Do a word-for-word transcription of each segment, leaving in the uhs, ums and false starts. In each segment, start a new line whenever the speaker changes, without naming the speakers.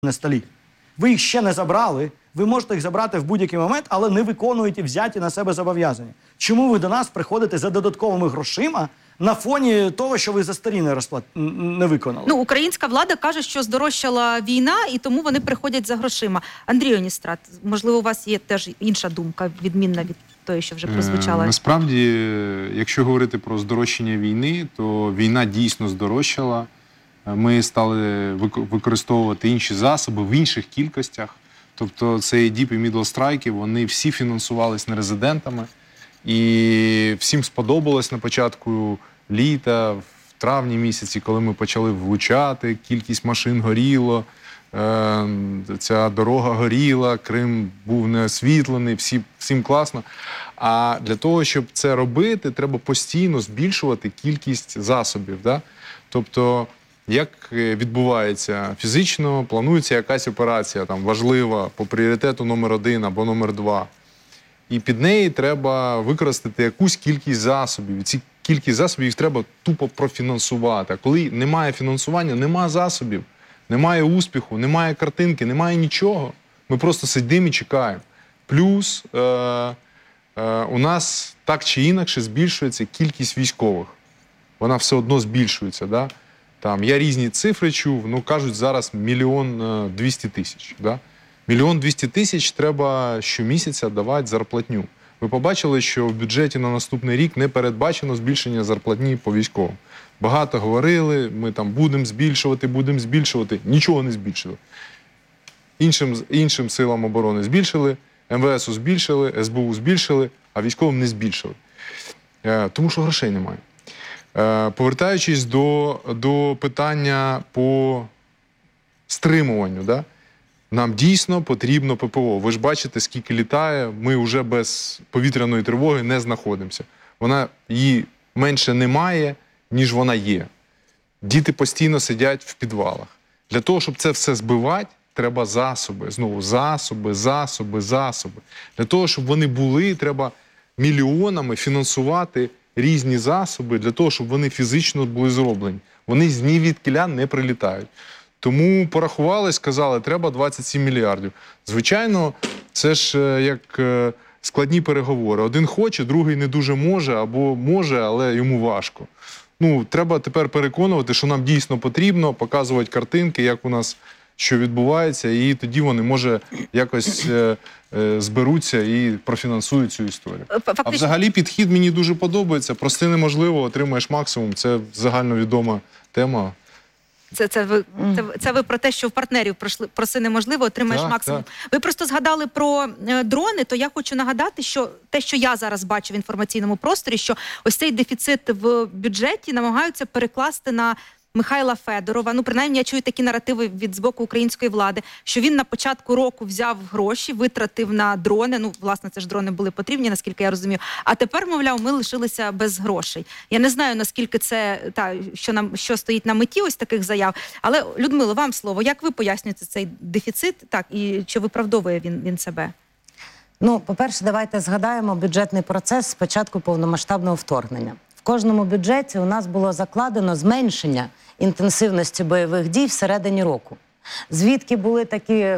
на столі. Ви їх ще не забрали, ви можете їх забрати в будь-який момент, але не виконуєте взяті на себе зобов'язання. Чому ви до нас приходите за додатковими грошима на фоні того, що ви за старі не, розплат... не виконали?
Ну, українська влада каже, що здорожчала війна, і тому вони приходять за грошима. Андрій Оністрат, можливо, у вас є теж інша думка, відмінна від тої, що вже прозвучала?
Е, насправді, якщо говорити про здорожчання війни, то війна дійсно здорожчала. Ми стали використовувати інші засоби в інших кількостях. Тобто це і діп, і мідл страйки, вони всі фінансувались нерезидентами. І всім сподобалось на початку літа, в травні місяці, коли ми почали влучати, кількість машин горіло, ця дорога горіла, Крим був не освітлений, всі, всім класно. А для того, щоб це робити, треба постійно збільшувати кількість засобів. Да? Тобто, як відбувається фізично, планується якась операція там, важлива по пріоритету номер один або номер два. І під неї треба використати якусь кількість засобів. І ці кількість засобів їх треба тупо профінансувати. А коли немає фінансування, немає засобів, немає успіху, немає картинки, немає нічого. Ми просто сидимо і чекаємо. Плюс е, е, у нас так чи інакше збільшується кількість військових. Вона все одно збільшується. Да? Там, я різні цифри чув, ну кажуть зараз мільйон двісті тисяч. Да? Мільйон двісті тисяч треба щомісяця давати зарплатню. Ви побачили, що в бюджеті на наступний рік не передбачено збільшення зарплатні по військовим. Багато говорили, ми там будемо збільшувати, будемо збільшувати. Нічого не збільшили. Іншим, іншим силам оборони збільшили, ем ве есу збільшили, ес бе у збільшили, а військовим не збільшили. Тому що грошей немає. Повертаючись до, до питання по стримуванню, да? Нам дійсно потрібно пе пе о. Ви ж бачите, скільки літає, ми вже без повітряної тривоги не знаходимося. Вона, її менше немає, ніж вона є. Діти постійно сидять в підвалах. Для того, щоб це все збивати, треба засоби. Знову засоби, засоби, засоби. Для того, щоб вони були, треба мільйонами фінансувати різні засоби для того, щоб вони фізично були зроблені. Вони з ні відкіля не прилітають. Тому порахували, сказали, треба двадцять сім мільярдів. Звичайно, це ж як складні переговори. Один хоче, другий не дуже може, або може, але йому важко. Ну, треба тепер переконувати, що нам дійсно потрібно, показувати картинки, як у нас що відбувається, і тоді вони, може, якось е, е, зберуться і профінансують цю історію. Фактично... А взагалі підхід мені дуже подобається. Прости неможливо, отримаєш максимум. Це загальновідома тема.
Це, це, ви, це, це ви про те, що в партнерів пройшли, проси неможливо, отримаєш так, максимум. Так. Ви просто згадали про е, дрони, то я хочу нагадати, що те, що я зараз бачу в інформаційному просторі, що ось цей дефіцит в бюджеті намагаються перекласти на Михайла Федорова. Ну, принаймні, я чую такі наративи від з боку української влади, що він на початку року взяв гроші, витратив на дрони. Ну, власне, це ж дрони були потрібні, наскільки я розумію. А тепер, мовляв, ми лишилися без грошей. Я не знаю, наскільки це, та, що, нам, що стоїть на меті ось таких заяв. Але, Людмило, вам слово. Як ви пояснюєте цей дефіцит? Так, і чи виправдовує він, він себе?
Ну, по-перше, давайте згадаємо бюджетний процес з початку повномасштабного вторгнення. В кожному бюджеті у нас було закладено зменшення інтенсивності бойових дій всередині року. Звідки були такі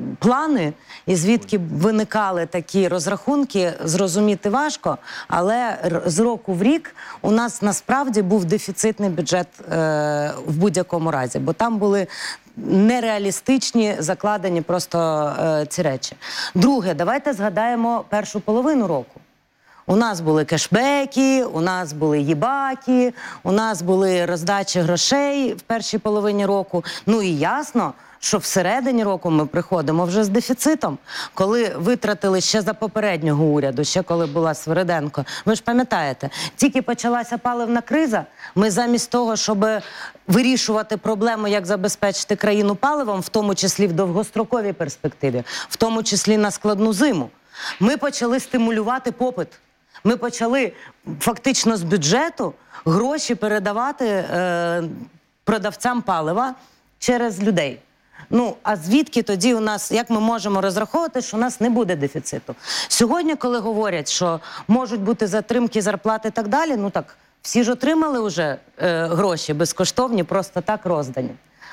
плани і звідки виникали такі розрахунки, зрозуміти важко, але з року в рік у нас насправді був дефіцитний бюджет е, в будь-якому разі, бо там були нереалістичні закладені просто е, ці речі. Друге, давайте згадаємо першу половину року. У нас були кешбеки, у нас були їбаки, у нас були роздачі грошей в першій половині року. Ну і ясно, що всередині року ми приходимо вже з дефіцитом. Коли витратили ще за попереднього уряду, ще коли була Свириденко. Ви ж пам'ятаєте, тільки почалася паливна криза, ми замість того, щоб вирішувати проблему, як забезпечити країну паливом, в тому числі в довгостроковій перспективі, в тому числі на складну зиму, ми почали стимулювати попит. Ми почали фактично з бюджету гроші передавати е, продавцям палива через людей. Ну, а звідки тоді у нас, як ми можемо розраховувати, що у нас не буде дефіциту? Сьогодні, коли говорять, що можуть бути затримки зарплати і так далі, ну так, всі ж отримали вже е, гроші безкоштовні, просто так роздані.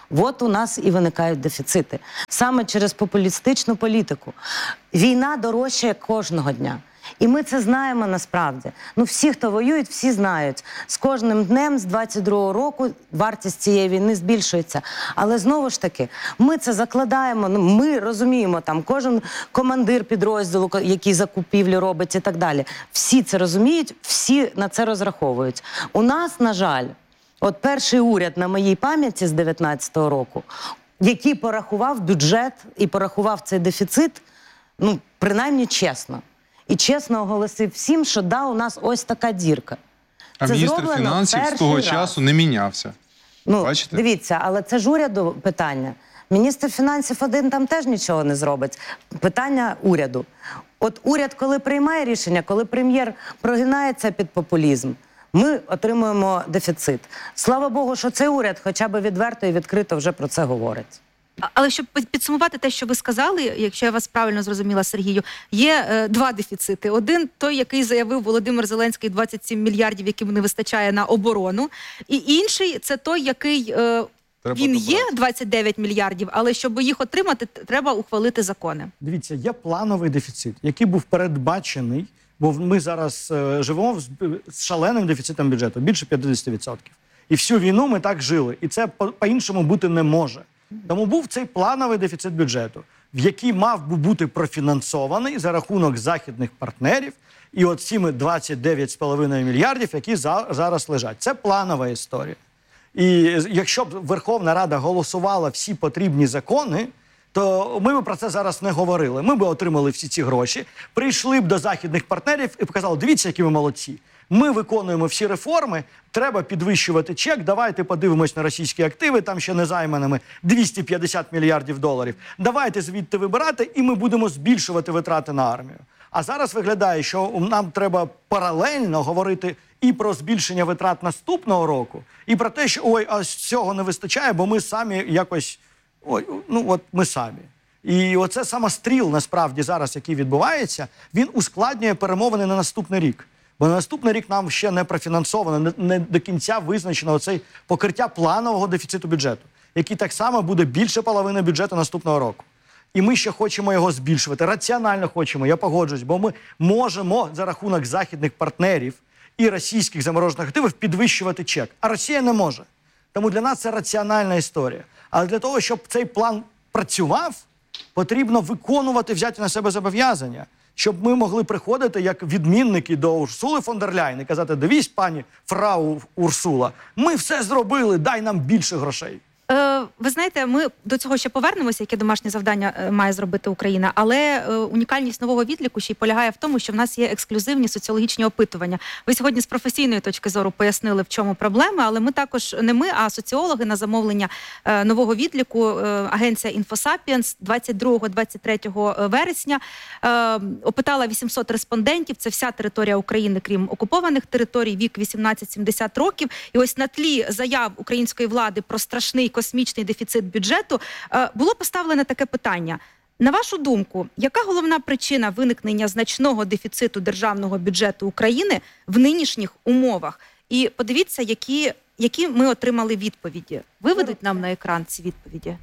От у нас і виникають дефіцити. Саме через популістичну політику. Війна дорожчає кожного дня. І ми це знаємо насправді. Ну, всі, хто воюють, всі знають. З кожним днем, з двадцять другого року, вартість цієї війни збільшується. Але знову ж таки, ми це закладаємо, ну, ми розуміємо, там, кожен командир підрозділу, який закупівлі робить і так далі. Всі це розуміють, всі на це розраховують. У нас, на жаль, от перший уряд на моїй пам'яті з дев'ятнадцятого року, який порахував бюджет і порахував цей дефіцит, ну, принаймні чесно. І чесно оголосив всім, що да, у нас ось така дірка.
А
це
міністр
зроблено
фінансів з того
перший раз.
часу не мінявся.
Ну,
Бачите?
дивіться, але це ж уряду питання. Міністр фінансів один там теж нічого не зробить. Питання уряду. От уряд, коли приймає рішення, коли прем'єр прогинається під популізм, ми отримуємо дефіцит. Слава Богу, що цей уряд хоча б відверто і відкрито вже про це говорить.
А- Але щоб під- підсумувати те, що ви сказали, якщо я вас правильно зрозуміла, Сергію, є е, два дефіцити. Один той, який заявив Володимир Зеленський, двадцять сім мільярдів, яким не вистачає на оборону. І інший – це той, який е,
Треба
він є,
добрати.
двадцять дев'ять мільярдів, але щоб їх отримати, т- треба ухвалити закони.
Дивіться, є плановий дефіцит, який був передбачений, бо ми зараз е, живемо з, з шаленим дефіцитом бюджету, більше п'ятдесят відсотків. І всю війну ми так жили. І це по- по-іншому бути не може. Тому був цей плановий дефіцит бюджету, в який мав би бути профінансований за рахунок західних партнерів, і от цими двадцять дев'ять з половиною мільярдів, які за, зараз лежать. Це планова історія. І якщо б Верховна Рада голосувала всі потрібні закони, то ми б про це зараз не говорили. Ми б отримали всі ці гроші, прийшли б до західних партнерів і показали, дивіться, які ми молодці. Ми виконуємо всі реформи, треба підвищувати чек, давайте подивимось на російські активи, там ще не займаними двісті п'ятдесят мільярдів доларів. Давайте звідти вибирати, і ми будемо збільшувати витрати на армію. А зараз виглядає, що нам треба паралельно говорити і про збільшення витрат наступного року, і про те, що ой, а цього не вистачає, бо ми самі якось, ой, ну от ми самі. І оце самостріл, насправді, зараз, який відбувається, він ускладнює перемовини на наступний рік. Бо на наступний рік нам ще не профінансовано, не, не до кінця визначено оцей покриття планового дефіциту бюджету, який так само буде більше половини бюджету наступного року. І ми ще хочемо його збільшувати. Раціонально хочемо, я погоджуюсь, бо ми можемо за рахунок західних партнерів і російських заморожених активів підвищувати чек. А Росія не може. Тому для нас це раціональна історія. Але для того, щоб цей план працював, потрібно виконувати взяті на себе зобов'язання. Щоб ми могли приходити як відмінники до Урсули фон дер Ляйн і казати, дивись, пані фрау Урсула, ми все зробили, дай нам більше грошей.
Е, ви знаєте, ми до цього ще повернемося, яке домашнє завдання е, має зробити Україна, але е, унікальність нового відліку ще й полягає в тому, що в нас є ексклюзивні соціологічні опитування. Ви сьогодні з професійної точки зору пояснили, в чому проблеми, але ми також, не ми, а соціологи на замовлення е, нового відліку, е, агенція Інфосапіенс двадцять другого - двадцять третього вересня е, опитала вісімсот респондентів, це вся територія України, крім окупованих територій, вік вісімнадцять - сімдесят років. І ось на тлі заяв української влади про страшний космічний дефіцит бюджету, було поставлене таке питання. На вашу думку, яка головна причина виникнення значного дефіциту державного бюджету України в нинішніх умовах? І подивіться, які, які ми отримали відповіді. Виведуть нам на екран ці відповіді?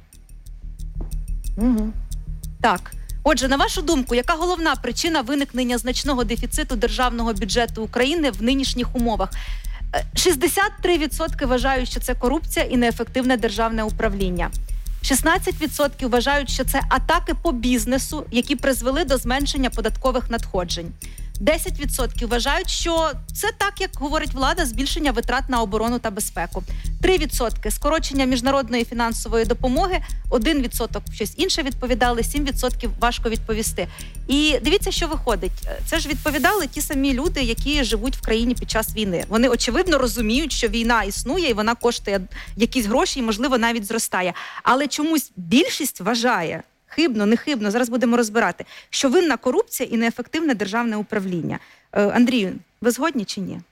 Угу.
Так. Отже, на вашу думку, яка головна причина виникнення значного дефіциту державного бюджету України в нинішніх умовах? шістдесят три відсотки вважають, що це корупція і неефективне державне управління. шістнадцять відсотків вважають, що це атаки по бізнесу, які призвели до зменшення податкових надходжень. десять відсотків вважають, що це так, як говорить влада, збільшення витрат на оборону та безпеку. три відсотки – скорочення міжнародної фінансової допомоги, один відсоток щось інше відповідали, сім відсотків важко відповісти. І дивіться, що виходить. Це ж відповідали ті самі люди, які живуть в країні під час війни. Вони, очевидно, розуміють, що війна існує, і вона коштує якісь гроші, і, можливо, навіть зростає. Але чомусь більшість вважає, хибно, не хибно, зараз будемо розбирати, що винна корупція і неефективне державне управління. Е, Андрію, ви згодні чи ні?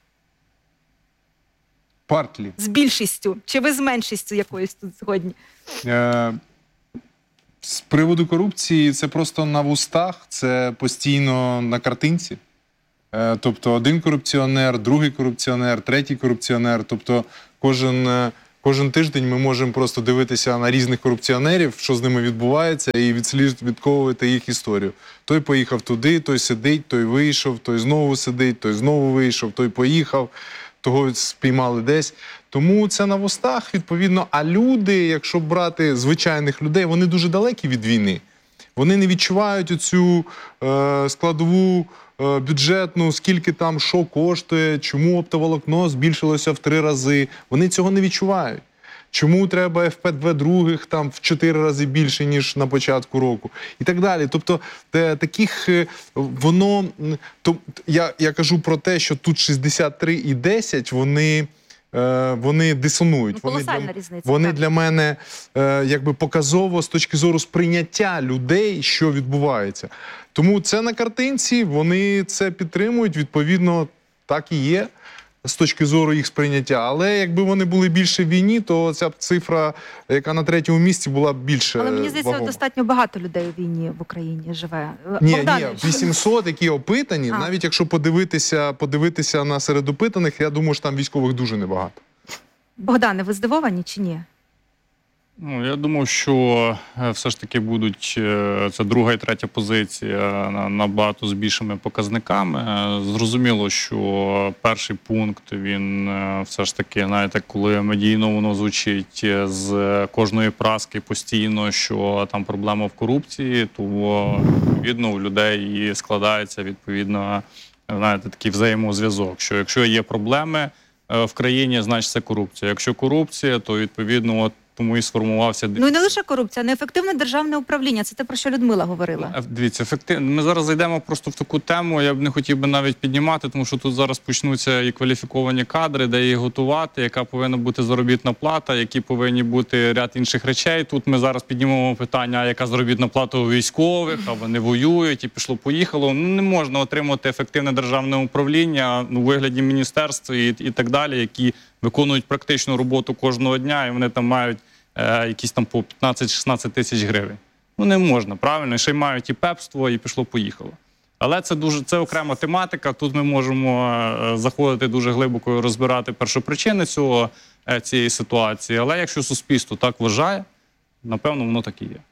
Партлі.
З більшістю? Чи ви з меншістю якоюсь тут згодні?
Е, з приводу корупції це просто на вустах, це постійно на картинці. Е, тобто один корупціонер, другий корупціонер, третій корупціонер. Тобто кожен Кожен тиждень ми можемо просто дивитися на різних корупціонерів, що з ними відбувається, і відслідковувати їх історію. Той поїхав туди, той сидить, той вийшов, той знову сидить, той знову вийшов, той поїхав, того спіймали десь. Тому це на вустах, відповідно. А люди, якщо брати звичайних людей, вони дуже далекі від війни. Вони не відчувають оцю е, складову е, бюджетну, скільки там що коштує, чому оптоволокно збільшилося в три рази. Вони цього не відчувають. Чому треба еф пе дві других там в чотири рази більше, ніж на початку року. І так далі. Тобто те, таких, е, воно, то, я, я кажу про те, що тут шістдесят три і десять, вони... Вони дисонують.
Ну,
вони
колосальна
для,
різниця,
вони
так.
для мене е, якби показово з точки зору сприйняття людей, що відбувається. Тому це на картинці, вони це підтримують, відповідно, так і є з точки зору їх сприйняття. Але якби вони були більше в війні, то ця цифра, яка на третьому місці, була б більше
Але мені здається,
вагома.
достатньо багато людей у війні в Україні живе.
Ні,
Богдане,
ні, вісімсот, які опитані,
А.
навіть якщо подивитися, подивитися на серед опитаних, я думаю, що там військових дуже небагато.
Богдане, ви здивовані чи ні?
Ну, я думав, що е, все ж таки будуть е, це друга і третя позиція на- набагато з більшими показниками. Е, Зрозуміло, що перший пункт, він е, все ж таки, знаєте, коли медійно воно звучить е, з кожної праски постійно, що там проблема в корупції, то відповідно у людей і складається відповідно, знаєте, такий взаємозв'язок, що якщо є проблеми е, в країні, значить це корупція. Якщо корупція, то відповідно от тому і сформувався.
Ну і не лише корупція, неефективне державне управління. Це те, про що Людмила говорила.
Е, Дивіться, ефективно. Ми зараз зайдемо просто в таку тему. Я б не хотів би навіть піднімати, тому що тут зараз почнуться і кваліфіковані кадри, де їх готувати, яка повинна бути заробітна плата, які повинні бути ряд інших речей. Тут ми зараз піднімемо питання, а яка заробітна плата у військових, а вони воюють і пішло-поїхало. Ну не можна отримати ефективне державне управління ну, у вигляді міністерств і, і так далі, які виконують практичну роботу кожного дня, і вони там мають е, якісь там по п'ятнадцять-шістнадцять тисяч гривень. Ну не можна, правильно? Ще й мають і пепство, і пішло-поїхало. Але це дуже це окрема тематика. Тут ми можемо е, заходити дуже глибоко і розбирати першопричини цього е, цієї ситуації. Але якщо суспільство так вважає, напевно, воно так і є.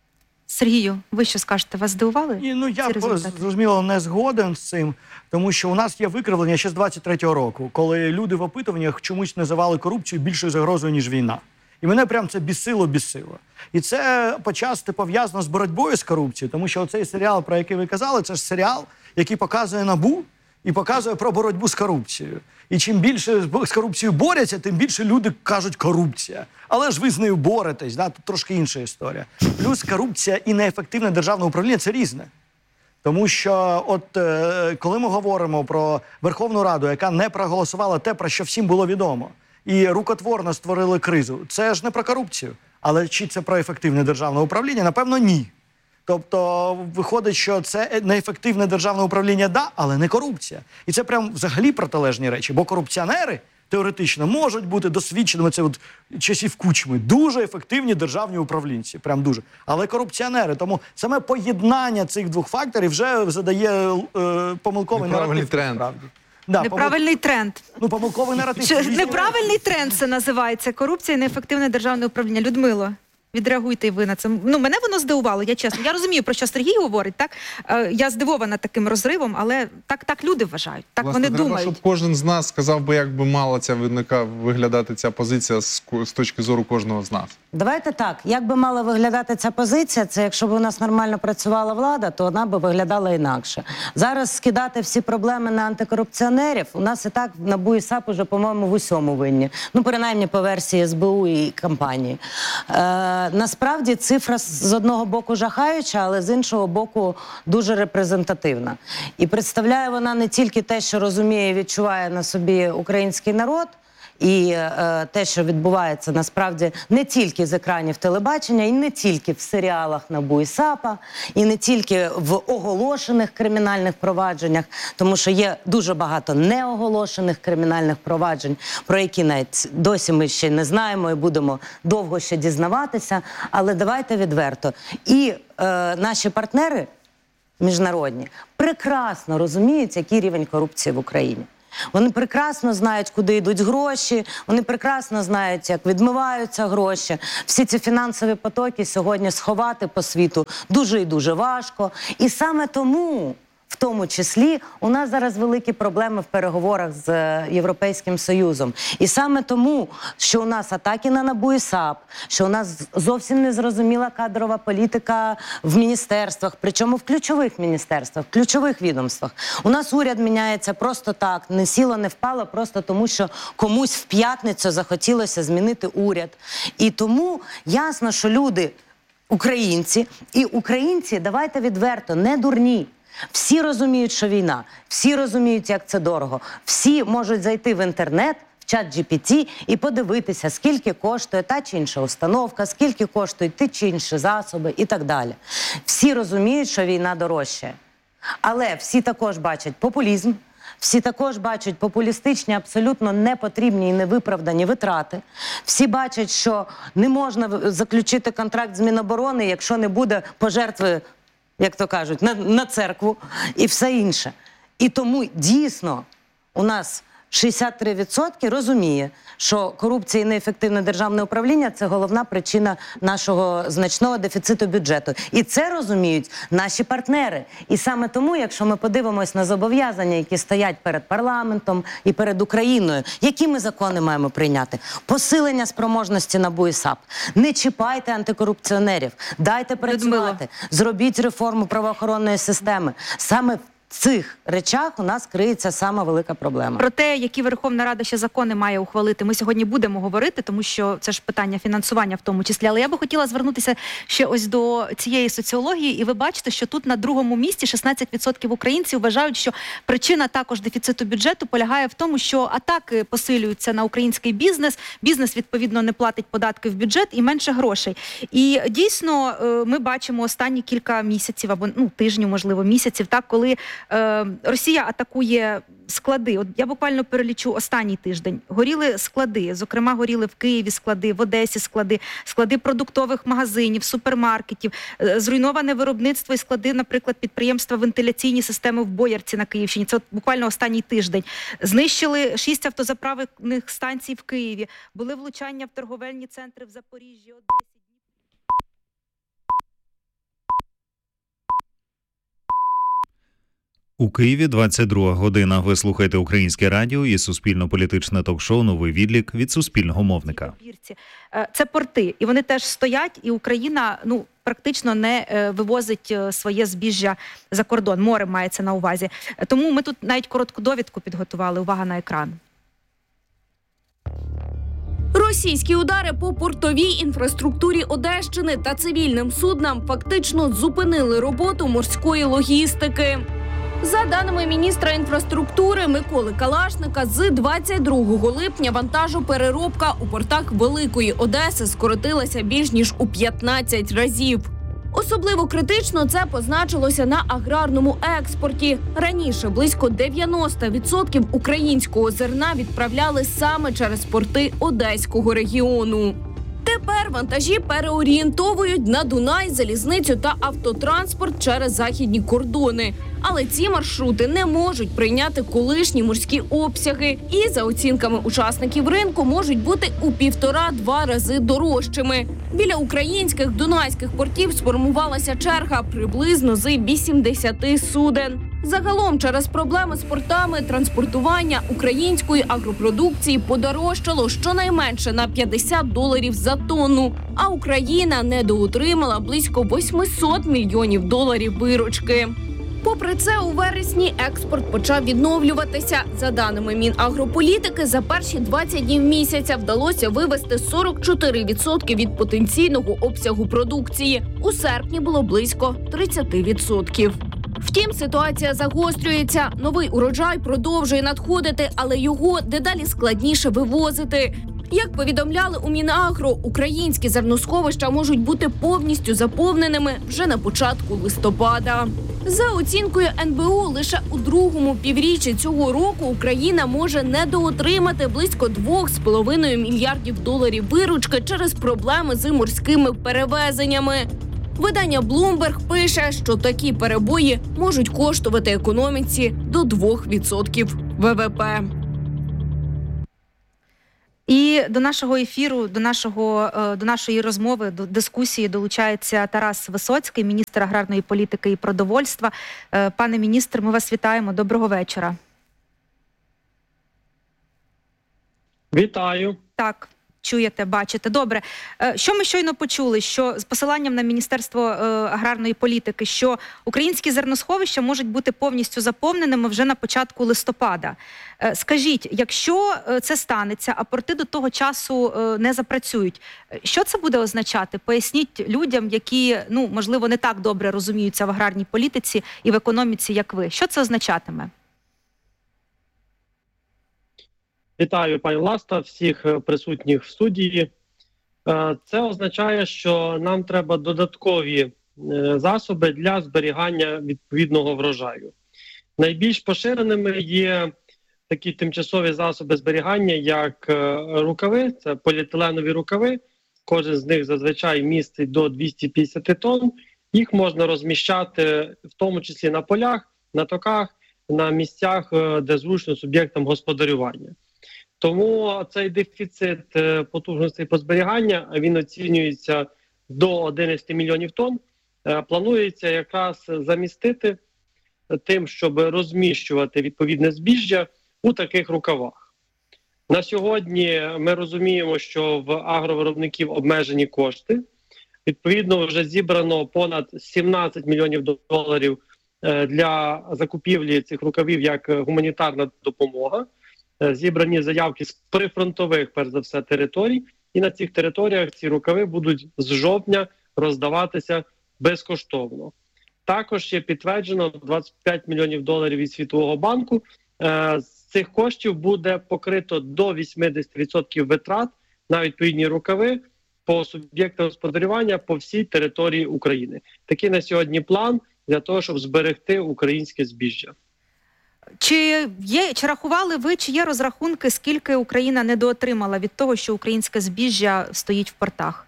Сергію, ви що скажете? Вас здивували?
І, ну, я
ці результати?
зрозуміло не згоден з цим, тому що у нас є викривлення ще з двадцять третього року, коли люди в опитуваннях чомусь називали корупцію більшою загрозою, ніж війна. І мене прям це бісило, бісило. І це почасти пов'язано з боротьбою з корупцією, тому що оцей серіал, про який ви казали, це ж серіал, який показує НАБУ і показує про боротьбу з корупцією. І чим більше з корупцією борються, тим більше люди кажуть корупція. Але ж ви з нею боретесь, да? Тут трошки інша історія. Плюс корупція і неефективне державне управління – це різне. Тому що от е, коли ми говоримо про Верховну Раду, яка не проголосувала те, про що всім було відомо, і рукотворно створили кризу, це ж не про корупцію. Але чи це про ефективне державне управління? Напевно, ні. Тобто виходить, що це неефективне державне управління, да, але не корупція. І це прям взагалі протилежні речі, бо корупціонери теоретично можуть бути досвідченими, це от часів Кучми, дуже ефективні державні управлінці, прям дуже. Але корупціонери, тому саме поєднання цих двох факторів вже задає е, помилковий
Неправильний
наратив.
тренд.
насправді. Да,
Неправильний тренд.
помил- Ну, помилковий наратив.
Що,
Різні
неправильний тренд це називається. Корупція і неефективне державне управління. Людмило, відреагуйте і ви на це. Ну, мене воно здивувало, я чесно. Я розумію, про що Сергій говорить, так? Е, я здивована таким розривом, але так, так люди вважають, так
Власне,
вони
треба,
думають.
щоб кожен з нас сказав би, як би мала ця виника виглядати ця позиція з, ко- з точки зору кожного з нас.
Давайте так, як би мала виглядати ця позиція, це якщо б у нас нормально працювала влада, то вона би виглядала інакше. Зараз скидати всі проблеми на антикорупціонерів, у нас і так НАБУ і САП уже, по-моєму, в усьому винні. Ну, принаймні, по версії ес бе у і компанії. Е, насправді, цифра з одного боку жахаюча, але з іншого боку дуже репрезентативна. І представляє вона не тільки те, що розуміє і відчуває на собі український народ, і е, те, що відбувається насправді не тільки з екранів телебачення, і не тільки в серіалах НАБУ і САПа, і не тільки в оголошених кримінальних провадженнях, тому що є дуже багато неоголошених кримінальних проваджень, про які навіть досі ми ще не знаємо і будемо довго ще дізнаватися. Але давайте відверто. І е, наші партнери міжнародні прекрасно розуміють, який рівень корупції в Україні. Вони прекрасно знають, куди йдуть гроші, вони прекрасно знають, як відмиваються гроші. Всі ці фінансові потоки сьогодні сховати по світу дуже і дуже важко. І саме тому, в тому числі, у нас зараз великі проблеми в переговорах з Європейським Союзом. І саме тому, що у нас атаки на НАБУ і САП, що у нас зовсім незрозуміла кадрова політика в міністерствах, причому в ключових міністерствах, в ключових відомствах. У нас уряд міняється просто так, не сіло, не впало, просто тому, що комусь в п'ятницю захотілося змінити уряд. І тому ясно, що люди, українці, і українці, давайте відверто, не дурні. Всі розуміють, що війна, всі розуміють, як це дорого. Всі можуть зайти в інтернет, в чат джі пі ті і подивитися, скільки коштує та чи інша установка, скільки коштують ті чи інші засоби і так далі. Всі розуміють, що війна дорожчає. Але всі також бачать популізм, всі також бачать популістичні, абсолютно непотрібні і невиправдані витрати. Всі бачать, що не можна заключити контракт з Міноборони, якщо не буде пожертви, як то кажуть, на, на церкву і все інше. І тому дійсно у нас шістдесят три відсотки розуміє, що корупція і неефективне державне управління – це головна причина нашого значного дефіциту бюджету. І це розуміють наші партнери. І саме тому, якщо ми подивимось на зобов'язання, які стоять перед парламентом і перед Україною, які ми закони маємо прийняти? Посилення спроможності НАБУ і САП. Не чіпайте антикорупціонерів, дайте працювати, зробіть реформу правоохоронної системи. Саме в цих речах у нас криється сама велика проблема.
Про те, які Верховна Рада ще закони має ухвалити, ми сьогодні будемо говорити, тому що це ж питання фінансування в тому числі. Але я би хотіла звернутися ще ось до цієї соціології, і ви бачите, що тут на другому місці шістнадцять відсотків українців вважають, що причина також дефіциту бюджету полягає в тому, що атаки посилюються на український бізнес, бізнес, відповідно, не платить податки в бюджет і менше грошей. І дійсно ми бачимо останні кілька місяців, або ну, тижнів, можливо, місяців, так, коли Росія атакує склади. От я буквально перелічу останній тиждень. Горіли склади, зокрема, горіли в Києві склади, в Одесі склади, склади продуктових магазинів, супермаркетів, зруйноване виробництво і склади, наприклад, підприємства вентиляційні системи в Боярці на Київщині. Це от буквально останній тиждень. Знищили шість автозаправних станцій в Києві, були влучання в торговельні центри в Запоріжжі, Одесі.
У Києві двадцять друга година. Ви слухаєте Українське радіо і суспільно-політичне ток-шоу «Новий відлік» від суспільного мовника.
Це порти, і вони теж стоять, і Україна, ну, практично не вивозить своє збіжжя за кордон. Море мається на увазі. Тому ми тут навіть коротку довідку підготували. Увага на екран.
Російські удари по портовій інфраструктурі Одещини та цивільним суднам фактично зупинили роботу морської логістики. За даними міністра інфраструктури Миколи Калашника, з двадцять другого липня вантажопереробка у портах Великої Одеси скоротилася більш ніж у п'ятнадцять разів. Особливо критично це позначилося на аграрному експорті. Раніше близько дев'яносто відсотків українського зерна відправляли саме через порти Одеського регіону. Тепер вантажі переорієнтовують на Дунай, залізницю та автотранспорт через західні кордони. Але ці маршрути не можуть прийняти колишні морські обсяги і, за оцінками учасників ринку, можуть бути у півтора-два рази дорожчими. Біля українських дунайських портів сформувалася черга приблизно з вісімдесяти суден. Загалом через проблеми з портами транспортування української агропродукції подорожчало щонайменше на п'ятдесят доларів за тонну, а Україна недоотримала близько вісімсот мільйонів доларів виручки. Попри це, у вересні експорт почав відновлюватися. За даними Мінагрополітики, за перші двадцять днів місяця вдалося вивезти сорок чотири відсотки від потенційного обсягу продукції. У серпні було близько тридцять відсотків. Втім, ситуація загострюється. Новий урожай продовжує надходити, але його дедалі складніше вивозити. Як повідомляли у Мінагро, українські зерносховища можуть бути повністю заповненими вже на початку листопада. За оцінкою ен бе у, лише у другому півріччі цього року Україна може недоотримати близько двох з половиною мільярдів доларів виручки через проблеми з морськими перевезеннями. Видання Bloomberg пише, що такі перебої можуть коштувати економіці до двох відсотків ВВП.
І до нашого ефіру, до нашого е, до нашої розмови, до дискусії долучається Тарас Висоцький, міністр аграрної політики і продовольства. Е, Пане міністр, ми вас вітаємо. Доброго вечора.
Вітаю.
Так. Чуєте, бачите. Добре. Е, Що ми щойно почули? Що з посиланням на Міністерство е, аграрної політики, що українські зерносховища можуть бути повністю заповненими вже на початку листопада. Е, Скажіть, якщо е, це станеться, а порти до того часу е, не запрацюють, е, що це буде означати? Поясніть людям, які, ну, можливо, не так добре розуміються в аграрній політиці і в економіці, як ви. Що це означатиме?
Вітаю, пані Власта, всіх присутніх в студії. Це означає, що нам треба додаткові засоби для зберігання відповідного врожаю. Найбільш поширеними є такі тимчасові засоби зберігання, як рукави, це поліетиленові рукави. Кожен з них зазвичай містить до двісті п'ятдесят тонн. Їх можна розміщати в тому числі на полях, на токах, на місцях, де зручно суб'єктам господарювання. Тому цей дефіцит потужностей по зберігання, він оцінюється до одинадцяти мільйонів тонн, планується якраз замістити тим, щоб розміщувати відповідне збіжжя у таких рукавах. На сьогодні ми розуміємо, що в агровиробників обмежені кошти. Відповідно, вже зібрано понад сімнадцять мільйонів доларів для закупівлі цих рукавів як гуманітарна допомога. Зібрані заявки з прифронтових, перш за все, територій, і на цих територіях ці рукави будуть з жовтня роздаватися безкоштовно. Також є підтверджено двадцять п'ять мільйонів доларів від Світового банку. З цих коштів буде покрито до вісімдесят відсотків витрат на відповідні рукави по суб'єктам господарювання по всій території України. Такий на сьогодні план для того, щоб зберегти українське збіжжя.
Чи є, чи рахували ви, чи є розрахунки, скільки Україна недоотримала від того, що українське збіжжя стоїть в портах?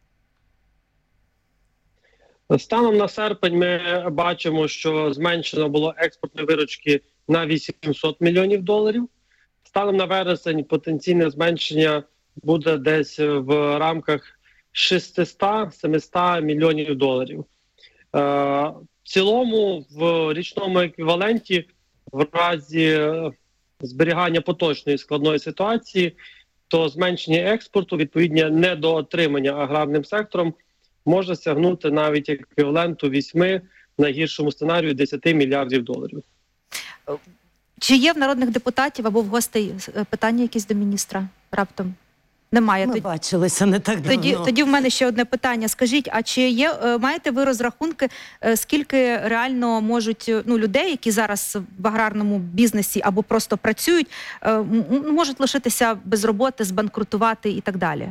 Станом на серпень ми бачимо, що зменшено було експортної виручки на вісімсот мільйонів доларів. Станом на вересень потенційне зменшення буде десь в рамках шістсот-сімсот мільйонів доларів. В цілому в річному еквіваленті в разі зберігання поточної складної ситуації, то зменшення експорту, відповідне недоотримання аграрним сектором може сягнути навіть еквіваленту восьми, в найгіршому сценарію десяти мільярдів доларів.
Чи є в народних депутатів або в гостей питання якісь до міністра раптом? Немає.
Ми
тоді,
бачилися не так давно.
Тоді, тоді в мене ще одне питання. Скажіть, а чи є, маєте ви розрахунки, скільки реально можуть, ну, людей, які зараз в аграрному бізнесі або просто працюють, можуть лишитися без роботи, збанкрутувати і так далі?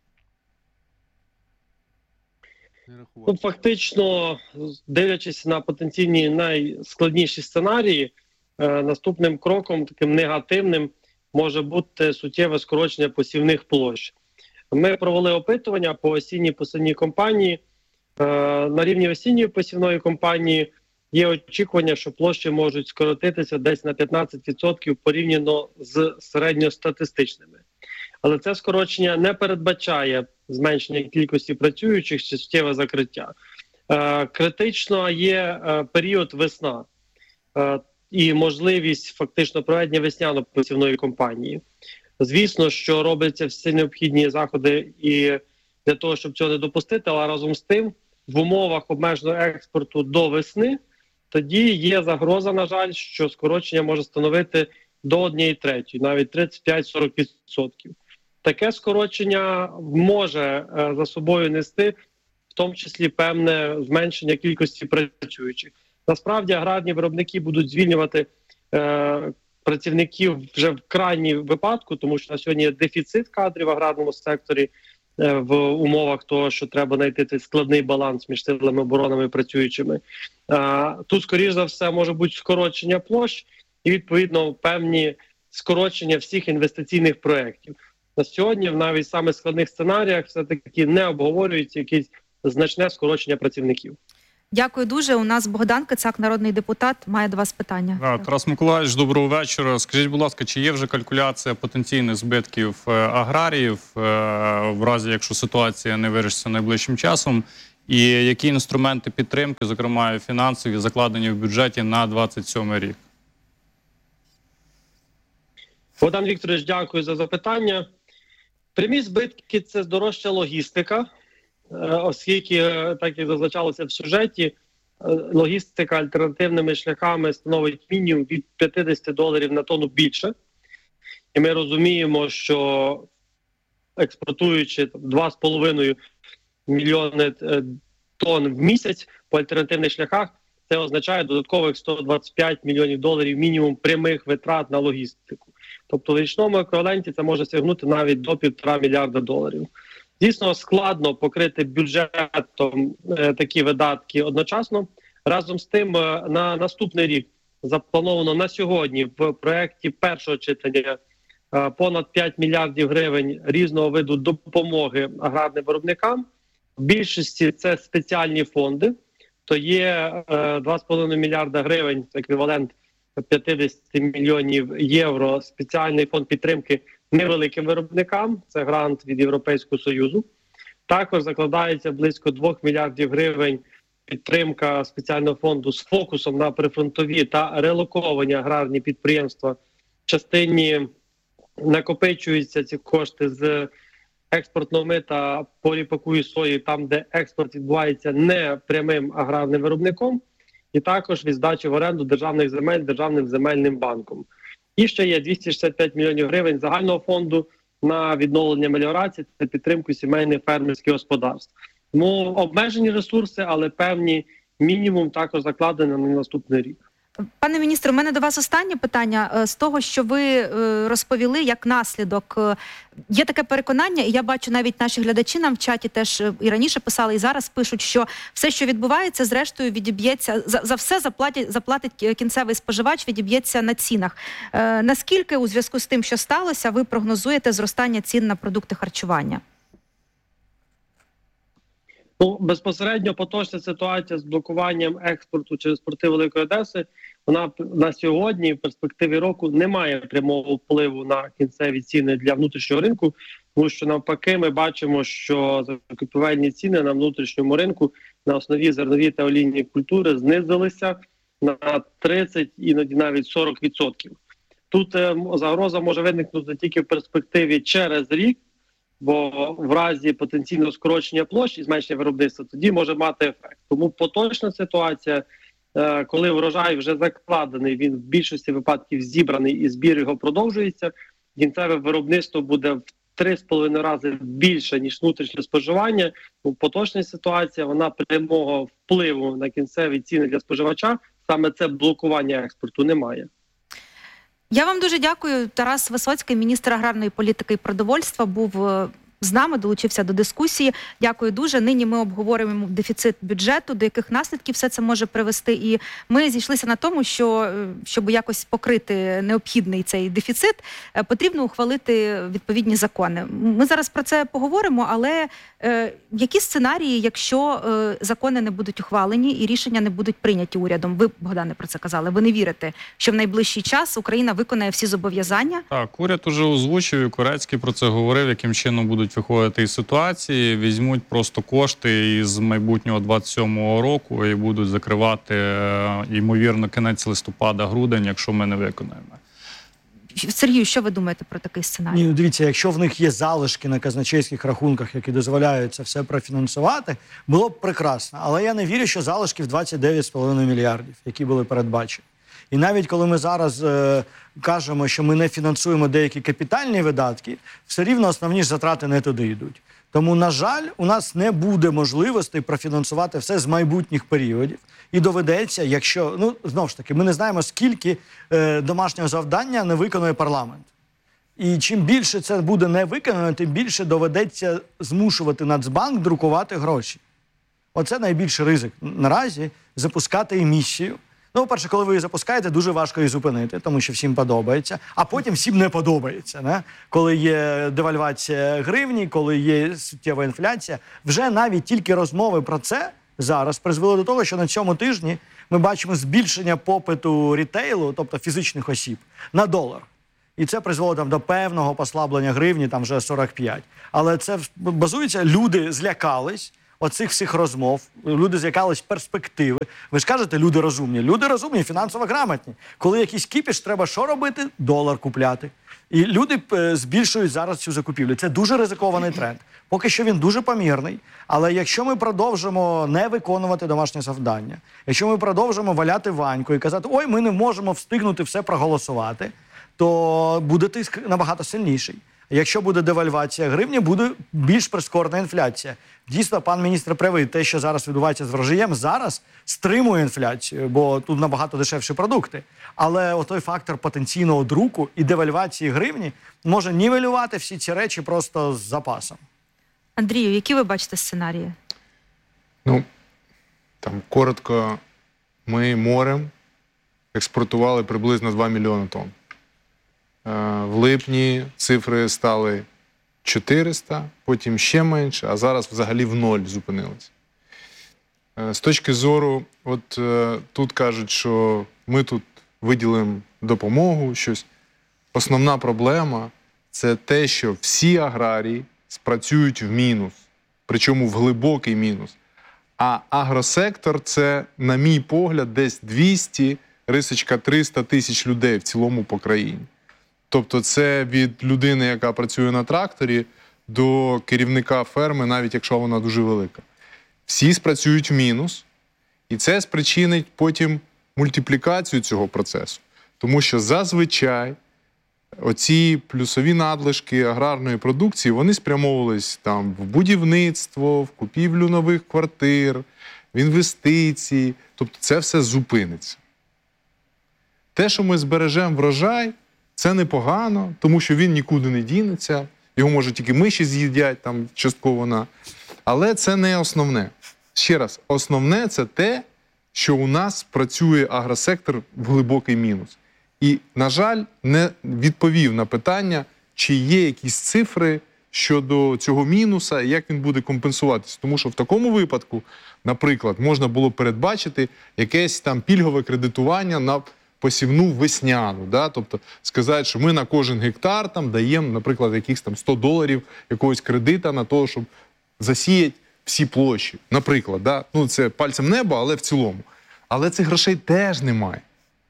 Ну, фактично, дивлячись на потенційні найскладніші сценарії, е, наступним кроком, таким негативним, може бути суттєве скорочення посівних площ. Ми провели опитування по осінній посівній кампанії. Е, на рівні осінньої посівної кампанії є очікування, що площі можуть скоротитися десь на п'ятнадцять відсотків порівняно з середньостатистичними. Але це скорочення не передбачає зменшення кількості працюючих чи суттєве закриття. Е, критично є е, період весна е, і можливість фактично проведення весняно-посівної кампанії. Звісно, що робляться всі необхідні заходи і для того, щоб цього не допустити, але разом з тим в умовах обмеженого експорту до весни тоді є загроза, на жаль, що скорочення може становити до однієї третьої, навіть тридцять п'ять - сорок відсотків. Таке скорочення може е, за собою нести в тому числі певне зменшення кількості працюючих. Насправді аграрні виробники будуть звільнювати е, працівників вже в крайній випадку, тому що на сьогодні є дефіцит кадрів в аграрному секторі е, в умовах того, що треба знайти цей складний баланс між силами оборони і працюючими. Е, тут, скоріш за все, може бути скорочення площ і, відповідно, певні скорочення всіх інвестиційних проєктів. На сьогодні в навіть саме складних сценаріях все-таки не обговорюється якесь значне скорочення працівників.
Дякую дуже. У нас Богдан Кицак, народний депутат, має до вас питання.
Так, Тарас Миколаївич, доброго вечора. Скажіть, будь ласка, чи є вже калькуляція потенційних збитків е, аграріїв е, в разі, якщо ситуація не вирішиться найближчим часом? І які інструменти підтримки, зокрема і фінансові, закладені в бюджеті на двадцять сьомий рік?
Богдан Вікторович, дякую за запитання. Прямі збитки – це здорожча логістика, е, оскільки, е, так як зазначалося в сюжеті, е, логістика альтернативними шляхами становить мінімум від п'ятдесят доларів на тонну більше. І ми розуміємо, що експортуючи там, два з половиною мільйони е, тонн в місяць по альтернативних шляхах, це означає додаткових сто двадцять п'ять мільйонів доларів мінімум прямих витрат на логістику. Тобто в річному еквіваленті це може сягнути навіть до півтора мільярда доларів. Дійсно складно покрити бюджетом е, такі видатки одночасно. Разом з тим, е, на наступний рік заплановано на сьогодні в проєкті першого читання е, понад п'ять мільярдів гривень різного виду допомоги аграрним виробникам. В більшості це спеціальні фонди, то є е, два з половиною мільярда гривень, це еквівалент п'ятдесят мільйонів євро, спеціальний фонд підтримки невеликим виробникам, це грант від Європейського Союзу. Також закладається близько двох мільярдів гривень підтримка спеціального фонду з фокусом на прифронтові та релоковані аграрні підприємства. В частині накопичуються ці кошти з експортного мита по ріпаку і сої, там, де експорт відбувається не прямим аграрним виробником, і також від здачі в оренду державних земель Державним земельним банком. І ще є двісті шістдесят п'ять мільйонів гривень загального фонду на відновлення меліорації та підтримку сімейних фермерських господарств. Тому обмежені ресурси, але певні мінімум також закладено на наступний рік.
Пане міністре, у мене до вас останнє питання. З того, що ви розповіли, як наслідок, є таке переконання, і я бачу, навіть наші глядачі нам в чаті теж і раніше писали, і зараз пишуть, що все, що відбувається, зрештою відіб'ється, за, за все заплатить, заплатить кінцевий споживач, відіб'ється на цінах. Е, наскільки у зв'язку з тим, що сталося, ви прогнозуєте зростання цін на продукти харчування?
Ну, безпосередньо поточна ситуація з блокуванням експорту через порти Великої Одеси, вона на сьогодні, в перспективі року, не має прямого впливу на кінцеві ціни для внутрішнього ринку, тому що навпаки ми бачимо, що закупівельні ціни на внутрішньому ринку на основі зернові та олійні культури знизилися на тридцять, іноді навіть сорок відсотків. Тут е, загроза може виникнути тільки в перспективі через рік, бо в разі потенційного скорочення площ і зменшення виробництва тоді може мати ефект. Тому поточна ситуація, коли врожай вже закладений, він в більшості випадків зібраний і збір його продовжується, кінцеве виробництво буде в три з половиною рази більше, ніж внутрішнє споживання. Поточна ситуація, вона прямого впливу на кінцеві ціни для споживача, саме це блокування експорту, немає.
Я вам дуже дякую. Тарас Висоцький, міністр аграрної політики і продовольства, був з нами, долучився до дискусії. Дякую дуже. Нині ми обговорюємо дефіцит бюджету, до яких наслідків все це може привести. І ми зійшлися на тому, що, щоб якось покрити необхідний цей дефіцит, потрібно ухвалити відповідні закони. Ми зараз про це поговоримо, але е, які сценарії, якщо е, закони не будуть ухвалені і рішення не будуть прийняті урядом? Ви, Богдане, про це казали. Ви не вірите, що в найближчий час Україна виконає всі зобов'язання?
Так, уряд уже озвучив, і Корецький про це говорив, яким чином будуть виходити із ситуації, візьмуть просто кошти із майбутнього двадцять сьомого року і будуть закривати, ймовірно, кінець листопада-грудень, якщо ми не виконаємо.
Сергію, що ви думаєте про такий сценарій?
Ні, дивіться, якщо в них є залишки на казначейських рахунках, які дозволяють це все профінансувати, було б прекрасно. Але я не вірю, що залишки в двадцять дев'ять з половиною мільярдів, які були передбачені. І навіть коли ми зараз е, кажемо, що ми не фінансуємо деякі капітальні видатки, все рівно основні ж затрати не туди йдуть. Тому, на жаль, у нас не буде можливості профінансувати все з майбутніх періодів. І доведеться, якщо, ну, знову ж таки, ми не знаємо, скільки е, домашнього завдання не виконує парламент. І чим більше це буде не виконано, тим більше доведеться змушувати Нацбанк друкувати гроші. Оце найбільший ризик наразі – запускати емісію. Ну, по-перше, коли ви її запускаєте, дуже важко її зупинити, тому що всім подобається, а потім всім не подобається. Не? Коли є девальвація гривні, коли є суттєва інфляція, вже навіть тільки розмови про це зараз призвело до того, що на цьому тижні ми бачимо збільшення попиту рітейлу, тобто фізичних осіб, на долар. І це призвело там до певного послаблення гривні, там вже сорок п'ять. Але це базується, люди злякались оцих всіх розмов, люди злякались перспективи. Ви ж кажете, люди розумні. Люди розумні, фінансово грамотні. Коли якийсь кіпіш, треба що робити? Долар купляти. І люди е, збільшують зараз цю закупівлю. Це дуже ризикований тренд. Поки що він дуже помірний, але якщо ми продовжимо не виконувати домашнє завдання, якщо ми продовжимо валяти Ваньку і казати, ой, ми не можемо встигнути все проголосувати, то буде тиск набагато сильніший. Якщо буде девальвація гривні, буде більш прискорена інфляція. Дійсно, пан міністр правий, те, що зараз відбувається з врожаєм, зараз стримує інфляцію, бо тут набагато дешевші продукти. Але отой фактор потенційного друку і девальвації гривні може нівелювати всі ці речі просто з запасом.
Андрію, які ви бачите сценарії?
Ну, там коротко, ми морем експортували приблизно два мільйони тонн. В липні цифри стали чотириста, потім ще менше, а зараз взагалі в ноль зупинилися. З точки зору, от тут кажуть, що ми тут виділимо допомогу, щось. Основна проблема – це те, що всі аграрії спрацюють в мінус, причому в глибокий мінус. А агросектор – це, на мій погляд, десь двісті, рисочка триста тисяч людей в цілому по країні. Тобто це від людини, яка працює на тракторі, до керівника ферми, навіть якщо вона дуже велика. Всі спрацюють в мінус, і це спричинить потім мультиплікацію цього процесу. Тому що зазвичай оці плюсові надлишки аграрної продукції, вони спрямовувались там в будівництво, в купівлю нових квартир, в інвестиції. Тобто це все зупиниться. Те, що ми збережемо врожай, це непогано, тому що він нікуди не дінеться, його, може, тільки миші з'їдять, там, частково на. Але це не основне. Ще раз, основне – це те, що у нас працює агросектор в глибокий мінус. І, на жаль, не відповів на питання, чи є якісь цифри щодо цього мінуса, і як він буде компенсуватися. Тому що в такому випадку, наприклад, можна було передбачити якесь там пільгове кредитування на посівну весняну, да? Тобто сказати, що ми на кожен гектар там даємо, наприклад, якихось там сто доларів якогось кредита на те, щоб засіяти всі площі. Наприклад, да? Ну це пальцем неба, але в цілому. Але цих грошей теж немає.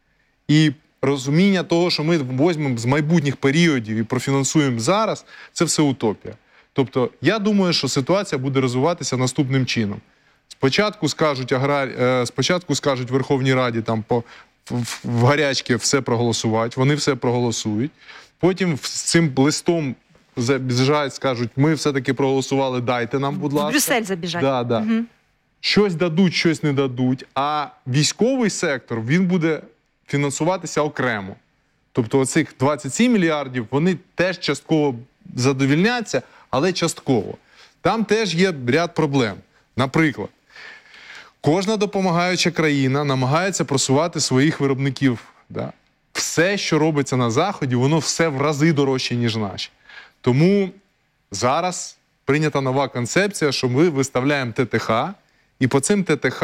І розуміння того, що ми візьмемо з майбутніх періодів і профінансуємо зараз, це все утопія. Тобто я думаю, що ситуація буде розвиватися наступним чином. Спочатку скажуть, аграр... Спочатку скажуть Верховній Раді там по в гарячки все проголосувати, вони все проголосують. Потім з цим листом забіжають, скажуть, ми все-таки проголосували, дайте нам, будь ласка.
В Брюссель забіжать.
Да, да.
Угу.
Щось дадуть, щось не дадуть, а військовий сектор, він буде фінансуватися окремо. Тобто оцих двадцять сім мільярдів, вони теж частково задовільняться, але частково. Там теж є ряд проблем. Наприклад, кожна допомагаюча країна намагається просувати своїх виробників. Да? Все, що робиться на Заході, воно все в рази дорожче, ніж наші. Тому зараз прийнята нова концепція, що ми виставляємо ТТХ, і по цим ТТХ...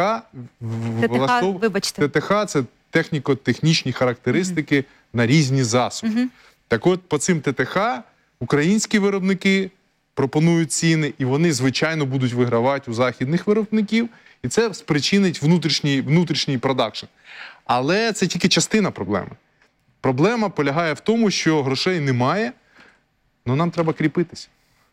ТТХ, вибачте.
ТТХ – це техніко-технічні характеристики mm-hmm. на різні засоби. Mm-hmm. Так от, по цим ТТХ українські виробники пропонують ціни, і вони, звичайно, будуть вигравати у західних виробників, і це спричинить внутрішній, внутрішній продакшн. Але це тільки частина проблеми. Проблема полягає в тому, що грошей немає, але нам треба кріпитися.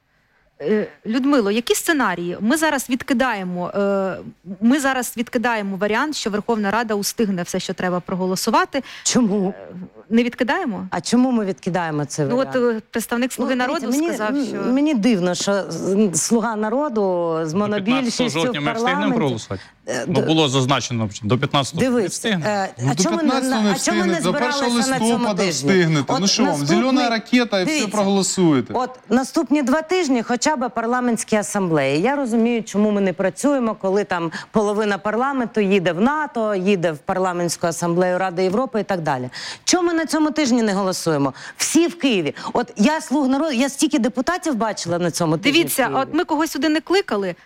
Людмило, які сценарії? Ми зараз відкидаємо, ми зараз відкидаємо варіант, що Верховна Рада устигне все, що треба проголосувати.
Чому?
Не відкидаємо?
А чому ми відкидаємо цей
ну,
варіант?
От представник «Слуги
ну,
народу»
мені,
сказав, що...
Мені дивно, що «Слуга народу» з монобільшістю в
жовтня ми встигнемо проголосувати? Ну, було зазначено до п'ятнадцятого не встигнемо.
А чому ми не збиралися на цьому тижні?
Встигнете. Ну що вам, зелена ракета і все проголосуєте.
От наступні два тижні хоча б парламентські асамблеї. Я розумію, чому ми не працюємо, коли там половина парламенту їде в НАТО, їде в парламентську асамблею Ради Європи і так далі. Чому ми на цьому тижні не голосуємо? Всі в Києві. От я «Слуг народу», я стільки депутатів бачила на цьому тижні.
Дивіться, от ми когось сюди не кликали,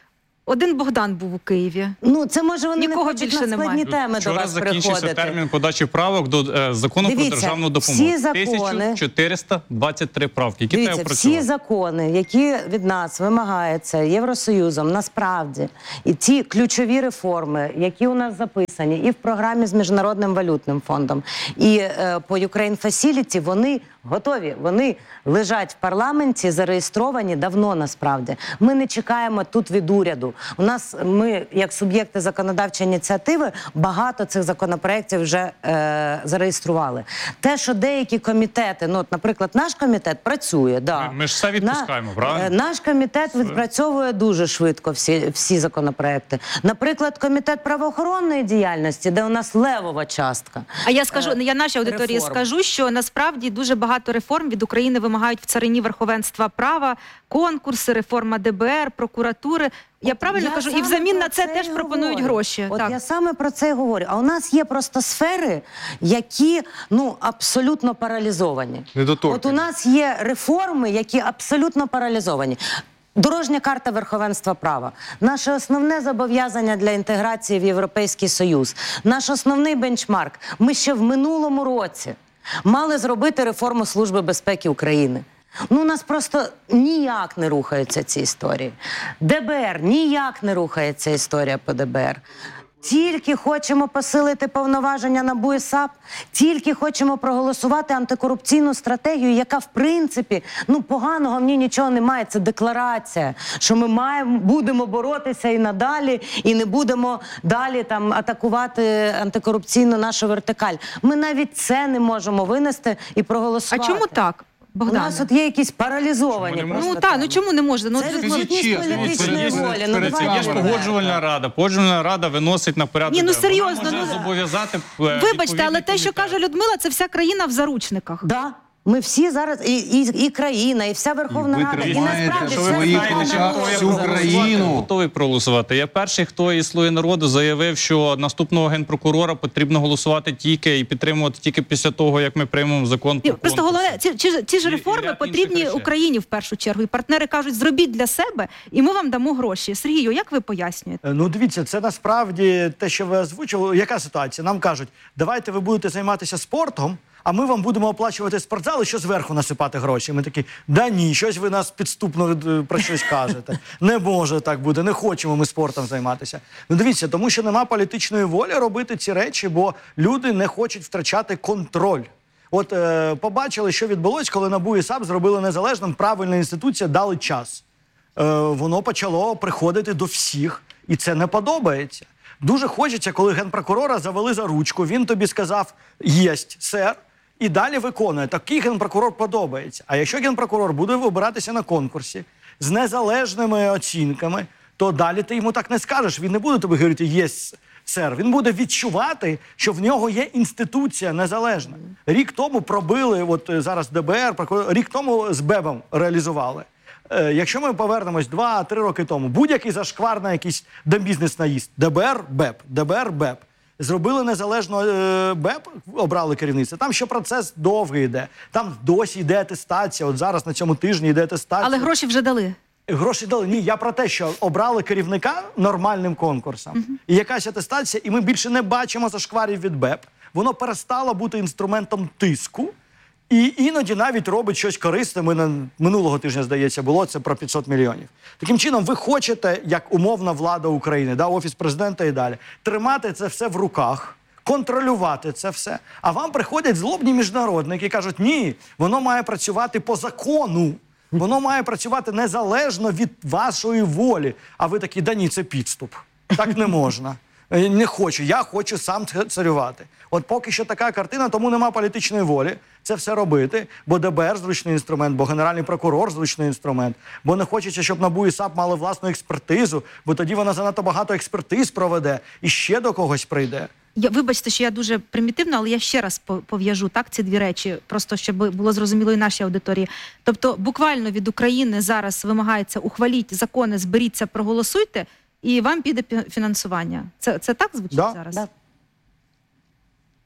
Один Богдан був у Києві.
Ну, це може вони
Нікого
не хочуть
більше
на складні
немає.
теми до
Вчора
вас
закінчився
приходити.
термін подачі правок до е, закону
Дивіться,
про державну
всі
допомогу.
закони-
тисяча чотириста двадцять три правки, які треба
Дивіться, всі
опрацювати.
закони, які від нас вимагаються Євросоюзом, насправді, і ті ключові реформи, які у нас записані і в програмі з Міжнародним валютним фондом, і е, по Ukraine Facility, вони готові. Вони лежать в парламенті, зареєстровані давно насправді. Ми не чекаємо тут від уряду. У нас, ми, як суб'єкти законодавчої ініціативи, багато цих законопроєктів вже е, зареєстрували. Те, що деякі комітети, ну, от, наприклад, наш комітет працює, да.
Ми- ми ж все відпускаємо, правильно?
е, Наш комітет відпрацьовує дуже швидко всі, всі законопроекти. Наприклад, комітет правоохоронної діяльності, де у нас левова частка.
А я скажу, я нашій аудиторії
реформ.
скажу, що насправді дуже багато реформ від України вимагають в царині верховенства права, конкурси, реформа де бе ер, прокуратури. Я правильно
Я
кажу? І
саме
взамін
про
на це
це
теж
й
пропонують
говорю.
гроші.
От
Так.
я саме про це й говорю. А у нас є просто сфери, які, ну, абсолютно паралізовані.
Недоторкані.
От у нас є реформи, які абсолютно паралізовані. Дорожня карта верховенства права. Наше основне зобов'язання для інтеграції в Європейський Союз. Наш основний бенчмарк. Ми ще в минулому році мали зробити реформу Служби безпеки України. Ну, у нас просто ніяк не рухаються ці історії. де бе ер, ніяк не рухається історія по де бе ер. Тільки хочемо посилити повноваження НАБУ і САП, тільки хочемо проголосувати антикорупційну стратегію, яка, в принципі, ну, поганого в ній нічого немає. Це декларація, що ми маємо, будемо боротися і надалі, і не будемо далі там атакувати антикорупційну нашу вертикаль. Ми навіть це не можемо винести і
А
проголосувати.
чому так,
У
Богдане?
нас от є якісь паралізовані
Чому не
просто
Ну так, ну
теми.
чому не можна? Ну,
Це
тут-
відсутність
чесно,
політичної
перед-
волі. Ну,
перед
Це
давайте
є ж
камерами.
погоджувальна рада. Погоджувальна рада виносить на порядок.
Ні, ну,
денний.
серйозно,
Вона може
ну,
зобов'язати. е,
Вибачте,
відповідний
але те, що
комітет.
каже Людмила, це вся країна в заручниках.
Да. Ми всі зараз, і, і, і країна, і вся Верховна
І ви
Рада, і
тримаєте
насправді
що
все
ви своїх
Верховна
плечах
Рада.
всю країну.
Готовий проголосувати. Я перший, хто із «Слуги народу» заявив, що наступного генпрокурора потрібно голосувати тільки і підтримувати тільки після того, як ми приймемо закон
Ні,
про
Просто
конкурси.
головне, ці, ці, ці ж
І- і
реформи
ряд інших
потрібні
речей.
Україні в першу чергу. І партнери кажуть, зробіть для себе, і ми вам дамо гроші. Сергію, як ви пояснюєте?
Е, Ну, дивіться, це насправді те, що ви озвучили. Яка ситуація? Нам кажуть, давайте ви будете займатися спортом, а ми вам будемо оплачувати спортзал і що зверху насипати гроші. Ми такі, да ні, щось ви нас підступно е, про щось кажете. Не може так бути, не хочемо ми спортом займатися. Ну, дивіться, тому що нема політичної волі робити ці речі, бо люди не хочуть втрачати контроль. От е, побачили, що відбулось, коли НАБУ і САП зробили незалежним, правильна інституція, дали час. Е, воно почало приходити до всіх, і це не подобається. Дуже хочеться, коли генпрокурора завели за ручку, він тобі сказав «єсть, сер», і далі виконує. Такий генпрокурор подобається. А якщо генпрокурор буде вибиратися на конкурсі з незалежними оцінками, то далі ти йому так не скажеш. Він не буде тобі говорити «єсть, сер». Він буде відчувати, що в нього є інституція незалежна. Рік тому пробили, от е, зараз де бе ер, прокурор- рік тому з БЕБом реалізували. Е, Якщо ми повернемось два-три роки тому, будь-який зашквар на якийсь дембізнес наїзд, де бе ер, БЕП, де бе ер, БЕП. Зробили незалежно е, БЕП, обрали керівництво. Там ще процес довгий йде. Там досі йде атестація. От зараз на цьому тижні йде атестація.
Але гроші вже дали.
Гроші дали. Ні, я про те, що обрали керівника нормальним конкурсом. І якась атестація, і ми більше не бачимо зашкварів від БЕП. Воно перестало бути інструментом тиску. І іноді навіть робить щось корисне. Ми на минулого тижня, здається, було це про п'ятсот мільйонів. Таким чином, ви хочете, як умовна влада України, да, Офіс президента і далі, тримати це все в руках, контролювати це все. А вам приходять злобні міжнародники і кажуть, ні, воно має працювати по закону. Воно має працювати незалежно від вашої волі. А ви такі, да ні, це підступ. Так не можна. Е, Не хочу, я хочу сам ц- царювати. От поки що така картина, тому нема політичної волі це все робити, бо де бе ер зручний інструмент, бо Генеральний прокурор зручний інструмент, бо не хочеться, щоб НАБУ і САП мали власну експертизу, бо тоді вона занадто багато експертиз проведе і ще до когось прийде.
Я, вибачте, що я дуже примітивна, але я ще раз по- пов'яжу так ці дві речі, просто щоб було зрозуміло і нашій аудиторії. Тобто буквально від України зараз вимагається ухваліть закони, зберіться, проголосуйте, і вам піде пі- фінансування. Це, це так звучить
Да.
зараз?
Да.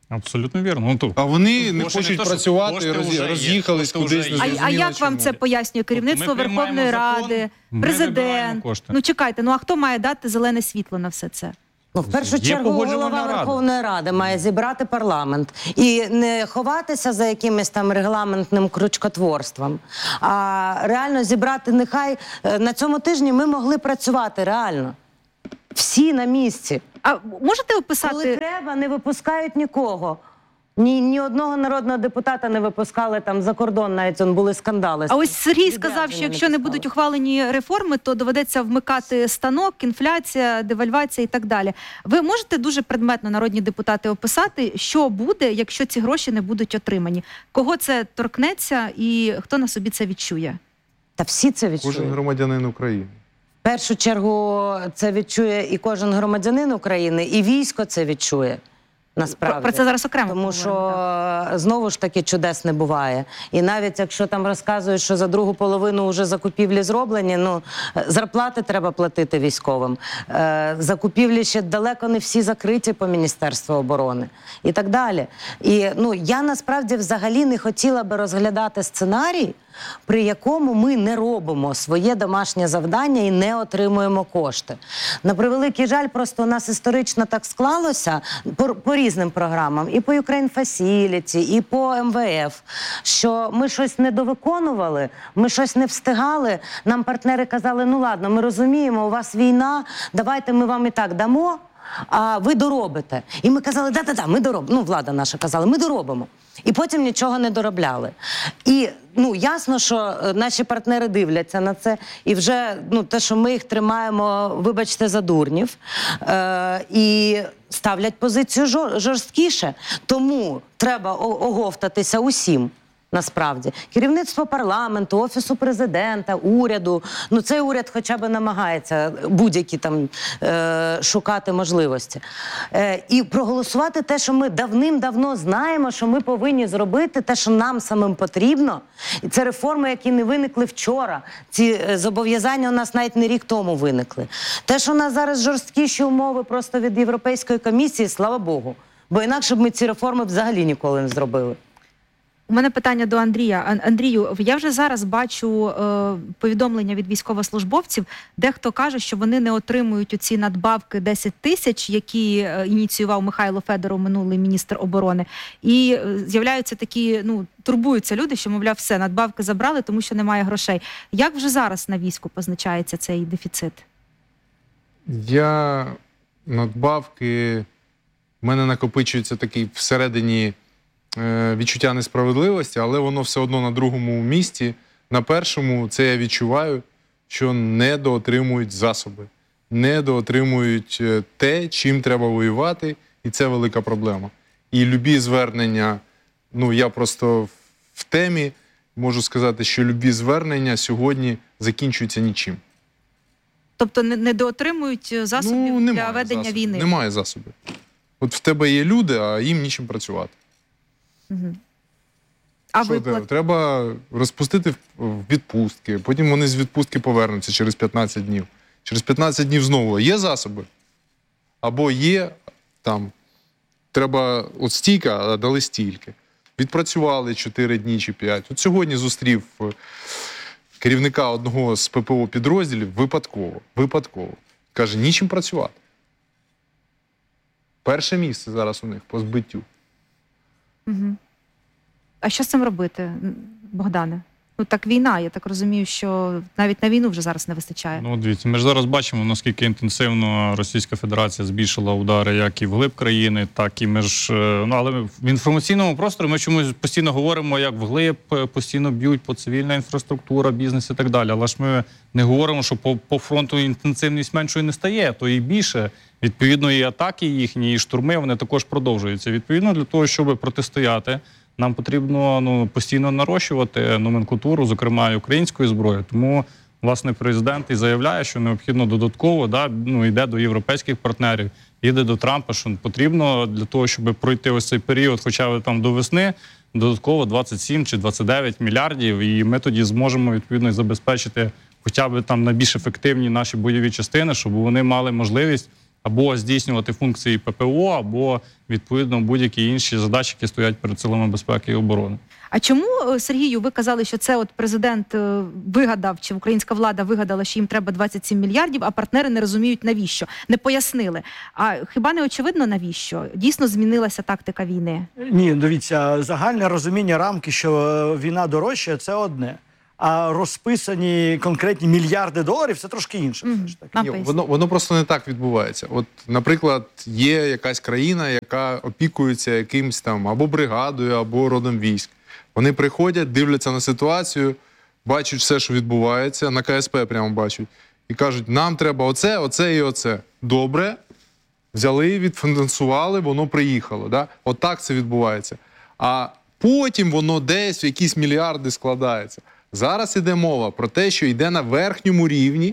Абсолютно вірно. Ну, то,
А вони не
кошти не
хочуть
то, що
працювати,
кошти
роз'ї-
вже є,
роз'їхались
кошти вже
кудись.
є.
не
А, а
зрозуміло
як вам
чому.
це пояснює керівництво
Тобто ми приймаємо
Верховної
закон,
Ради,
ми вибираємо
президент?
кошти.
Ну чекайте, ну а хто має дати зелене світло на все це?
Ну, в першу
Є
чергу,
погоджувальна
голова
рада.
Верховної Ради має зібрати парламент і не ховатися за якимось там регламентним крючкотворством, а реально зібрати. Нехай е, на цьому тижні ми могли працювати реально. Всі на місці.
А можете
Коли
описати?
треба, не випускають нікого. Ні, ні одного народного депутата не випускали там за кордон, навіть он були скандали.
А ось Сергій
Відрядження
сказав, що
не
якщо не
пускали.
будуть ухвалені реформи, то доведеться вмикати станок, інфляція, девальвація і так далі. Ви можете дуже предметно, народні депутати, описати, що буде, якщо ці гроші не будуть отримані? Кого це торкнеться і хто на собі це відчує?
Та всі це відчують.
Кожен громадянин України.
В першу чергу це відчує і кожен громадянин України, і військо це відчує. Насправді.
Про, про це зараз окремо
Тому
поговоримо, так.
що знову ж таки чудес не буває. І навіть якщо там розказують, що за другу половину вже закупівлі зроблені, ну зарплати треба платити військовим. Е, закупівлі ще далеко не всі закриті по Міністерству оборони і так далі. І ну я насправді взагалі не хотіла би розглядати сценарій, при якому ми не робимо своє домашнє завдання і не отримуємо кошти. На превеликий жаль, просто у нас історично так склалося по, по різним програмам, і по Ukraine Facility, і по ем ве еф, що ми щось недовиконували, ми щось не встигали. Нам партнери казали, ну ладно, ми розуміємо, у вас війна, давайте ми вам і так дамо, а ви доробите. І ми казали, да-да-да, ми доробимо. Ну, влада наша казала, ми доробимо. І потім нічого не доробляли. І ну ясно, що наші партнери дивляться на це, і вже ну те, що ми їх тримаємо, вибачте, за дурнів, е- і ставлять позицію жор- жорсткіше. Тому треба о- оговтатися усім. Насправді, керівництво парламенту, офісу президента, уряду. Ну цей уряд хоча б намагається будь-які там е, шукати можливості. Е, і проголосувати те, що ми давним-давно знаємо, що ми повинні зробити, те, що нам самим потрібно. І це реформи, які не виникли вчора. Ці е, зобов'язання у нас навіть не рік тому виникли. Те, що у нас зараз жорсткіші умови просто від Європейської комісії, слава Богу. Бо інакше б ми ці реформи взагалі ніколи не зробили.
У мене питання до Андрія. Ан- Андрію, я вже зараз бачу е, повідомлення від військовослужбовців. Дехто каже, що вони не отримують оці надбавки десять тисяч, які е, ініціював Михайло Федоров, минулий міністр оборони. І е, з'являються такі, ну, турбуються люди, що, мовляв, все, надбавки забрали, тому що немає грошей. Як вже зараз на війську позначається цей дефіцит?
Я надбавки, в мене накопичується такий всередині е, відчуття несправедливості, але воно все одно на другому місці. На першому це я відчуваю, що недоотримують засоби, недоотримують е, те, чим треба воювати, і це велика проблема. І любі звернення, ну я просто в темі можу сказати, що любі звернення сьогодні закінчуються нічим.
Тобто не, не доотримують засобів
Ну,
для
немає
ведення
засобів,
війни?
Немає засобів. От в тебе є люди, а їм нічим працювати.
Угу. А
Що
виплат?
треба? Треба розпустити в- в відпустки, потім вони з відпустки повернуться через п'ятнадцять днів. Через п'ятнадцять днів знову є засоби, або є там, треба от стільки, а дали стільки. Відпрацювали чотири дні чи п'ять. От сьогодні зустрів е, керівника одного з пе пе о підрозділів випадково. Випадково. Каже, нічим працювати. Перше місце зараз у них по збиттю.
Угу. А що з цим робити, Богдане? Ну так війна, я так розумію, що навіть на війну вже зараз не вистачає.
Ну, дивіться, ми ж зараз бачимо, наскільки інтенсивно Російська Федерація збільшила удари як і вглиб країни, так і між... Ну, але в інформаційному просторі ми чомусь постійно говоримо, як вглиб, постійно б'ють по цивільна інфраструктура, бізнес і так далі. Але ж ми не говоримо, що по, по фронту інтенсивність меншою не стає, то і більше. Відповідно, і атаки їхні, і штурми, вони також продовжуються. Відповідно, для того, щоб протистояти, нам потрібно ну, постійно нарощувати номенклатуру, зокрема і української зброї. Тому, власне, президент і заявляє, що необхідно додатково, да, ну, йде до європейських партнерів, йде до Трампа, що потрібно для того, щоб пройти ось цей період, хоча б там до весни, додатково двадцять сім чи двадцять дев'ять мільярдів, і ми тоді зможемо, відповідно, забезпечити хоча б там найбільш ефективні наші бойові частини, щоб вони мали можливість або здійснювати функції ППО, або, відповідно, будь-які інші задачі, які стоять перед силами безпеки і оборони.
А чому, е, Сергію, ви казали, що це от президент е, вигадав, чи українська влада вигадала, що їм треба двадцять сім мільярдів, а партнери не розуміють, навіщо? Не пояснили. А хіба не очевидно, навіщо? Дійсно змінилася тактика війни?
Ні, дивіться, загальне розуміння рамки, що е, війна дорожча, це одне. А розписані конкретні мільярди доларів – це трошки інше.
Мгм.
все ж таки.
Нам
Ні,
поясніть.
воно, воно просто не так відбувається. От, наприклад, є якась країна, яка опікується якимсь там або бригадою, або родом військ. Вони приходять, дивляться на ситуацію, бачать все, що відбувається, на ка ес пе прямо бачать, і кажуть, нам треба оце, оце і оце. Добре, взяли, відфінансували, воно приїхало. Да? От так це відбувається. А потім воно десь в якісь мільярди складається. Зараз іде мова про те, що йде на верхньому рівні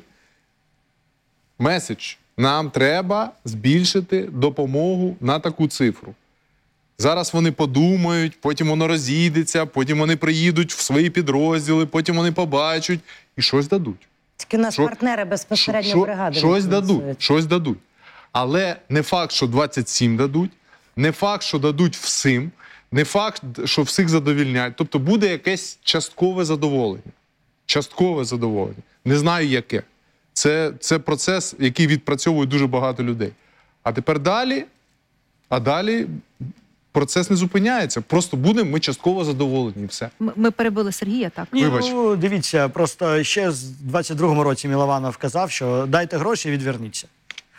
меседж. Нам треба збільшити допомогу на таку цифру. Зараз вони подумають, потім воно розійдеться, потім вони приїдуть в свої підрозділи, потім вони побачать і щось дадуть.
Тільки у нас
Що-
партнери безпосередньо
Що-
бригади.
Щось
не
дадуть,
фінансують.
щось дадуть. Але не факт, що двадцять сім дадуть, не факт, що дадуть всім, не факт, що всіх задовільняють. Тобто буде якесь часткове задоволення. Часткове задоволення. Не знаю яке. Це, це процес, який відпрацьовує дуже багато людей. А тепер далі, а далі процес не зупиняється. Просто будемо ми частково задоволені і все.
Ми, ми перебили Сергія, так?
Ні,
Вибач.
ну, дивіться, просто ще з двадцять другому році Мілованов казав, що дайте гроші і відверніться.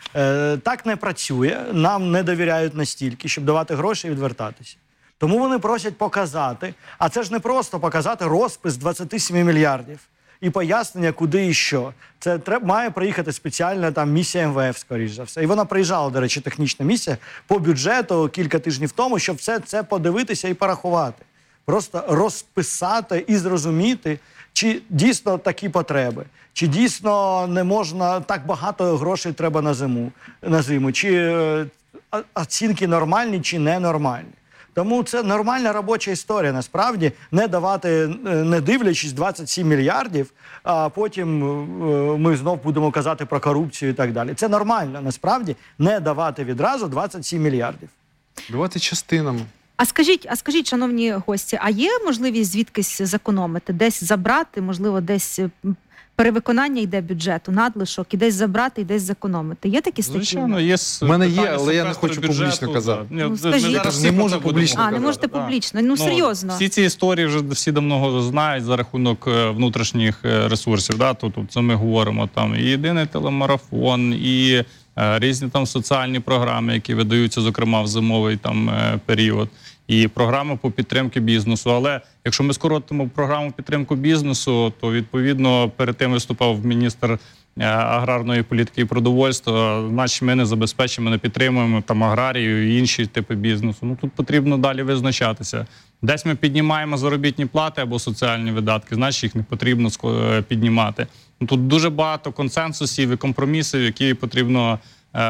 Е, так не працює, нам не довіряють настільки, щоб давати гроші і відвертатися. Тому вони просять показати, а це ж не просто показати розпис двадцять сім мільярдів і пояснення, куди і що. Це треба, має приїхати спеціальна там місія ем ве еф, скоріш за все. І вона приїжджала, до речі, технічна місія по бюджету кілька тижнів тому, щоб все це подивитися і порахувати. Просто розписати і зрозуміти, чи дійсно такі потреби, чи дійсно не можна, так багато грошей треба на зиму, на зиму, чи е, о- оцінки нормальні, чи ненормальні. Тому це нормальна робоча історія, насправді, не давати, е, не дивлячись двадцять сім мільярдів, а потім е, ми знов будемо казати про корупцію і так далі. Це нормально, насправді, не давати відразу двадцять сім мільярдів.
Давайте частинами.
А скажіть, а скажіть, шановні гості, а є можливість звідкись зекономити, десь забрати, можливо, десь м, перевиконання йде бюджету, надлишок, і десь забрати, і десь зекономити? Є такі статті?
Звичайно, є с-
У мене є,
питання
але я не
секвестру
хочу
бюджету,
публічно казати.
да. Ні,
Ну,
ми
скажіть.
зараз
Я ж
всі
не
про
можу
це будемо
публічно
А, не
казати,
можете
да.
публічно. Ну, серйозно.
Всі ці історії вже всі давно знають за рахунок е, внутрішніх е, ресурсів. Да? Тут, тут це ми говоримо там і єдиний телемарафон, і е, різні там соціальні програми, які видаються, зокрема, в зимовий там е, період. І програми по підтримки бізнесу. Але якщо ми скоротимо програму підтримку бізнесу, то відповідно перед тим виступав міністр е, аграрної політики і продовольства. Значить, ми не забезпечимо, не підтримуємо там аграрію і інші типи бізнесу. Ну тут потрібно далі визначатися. Десь ми піднімаємо заробітні плати або соціальні видатки, значить їх не потрібно ско- піднімати. Ну, тут дуже багато консенсусів і компромісів, які потрібно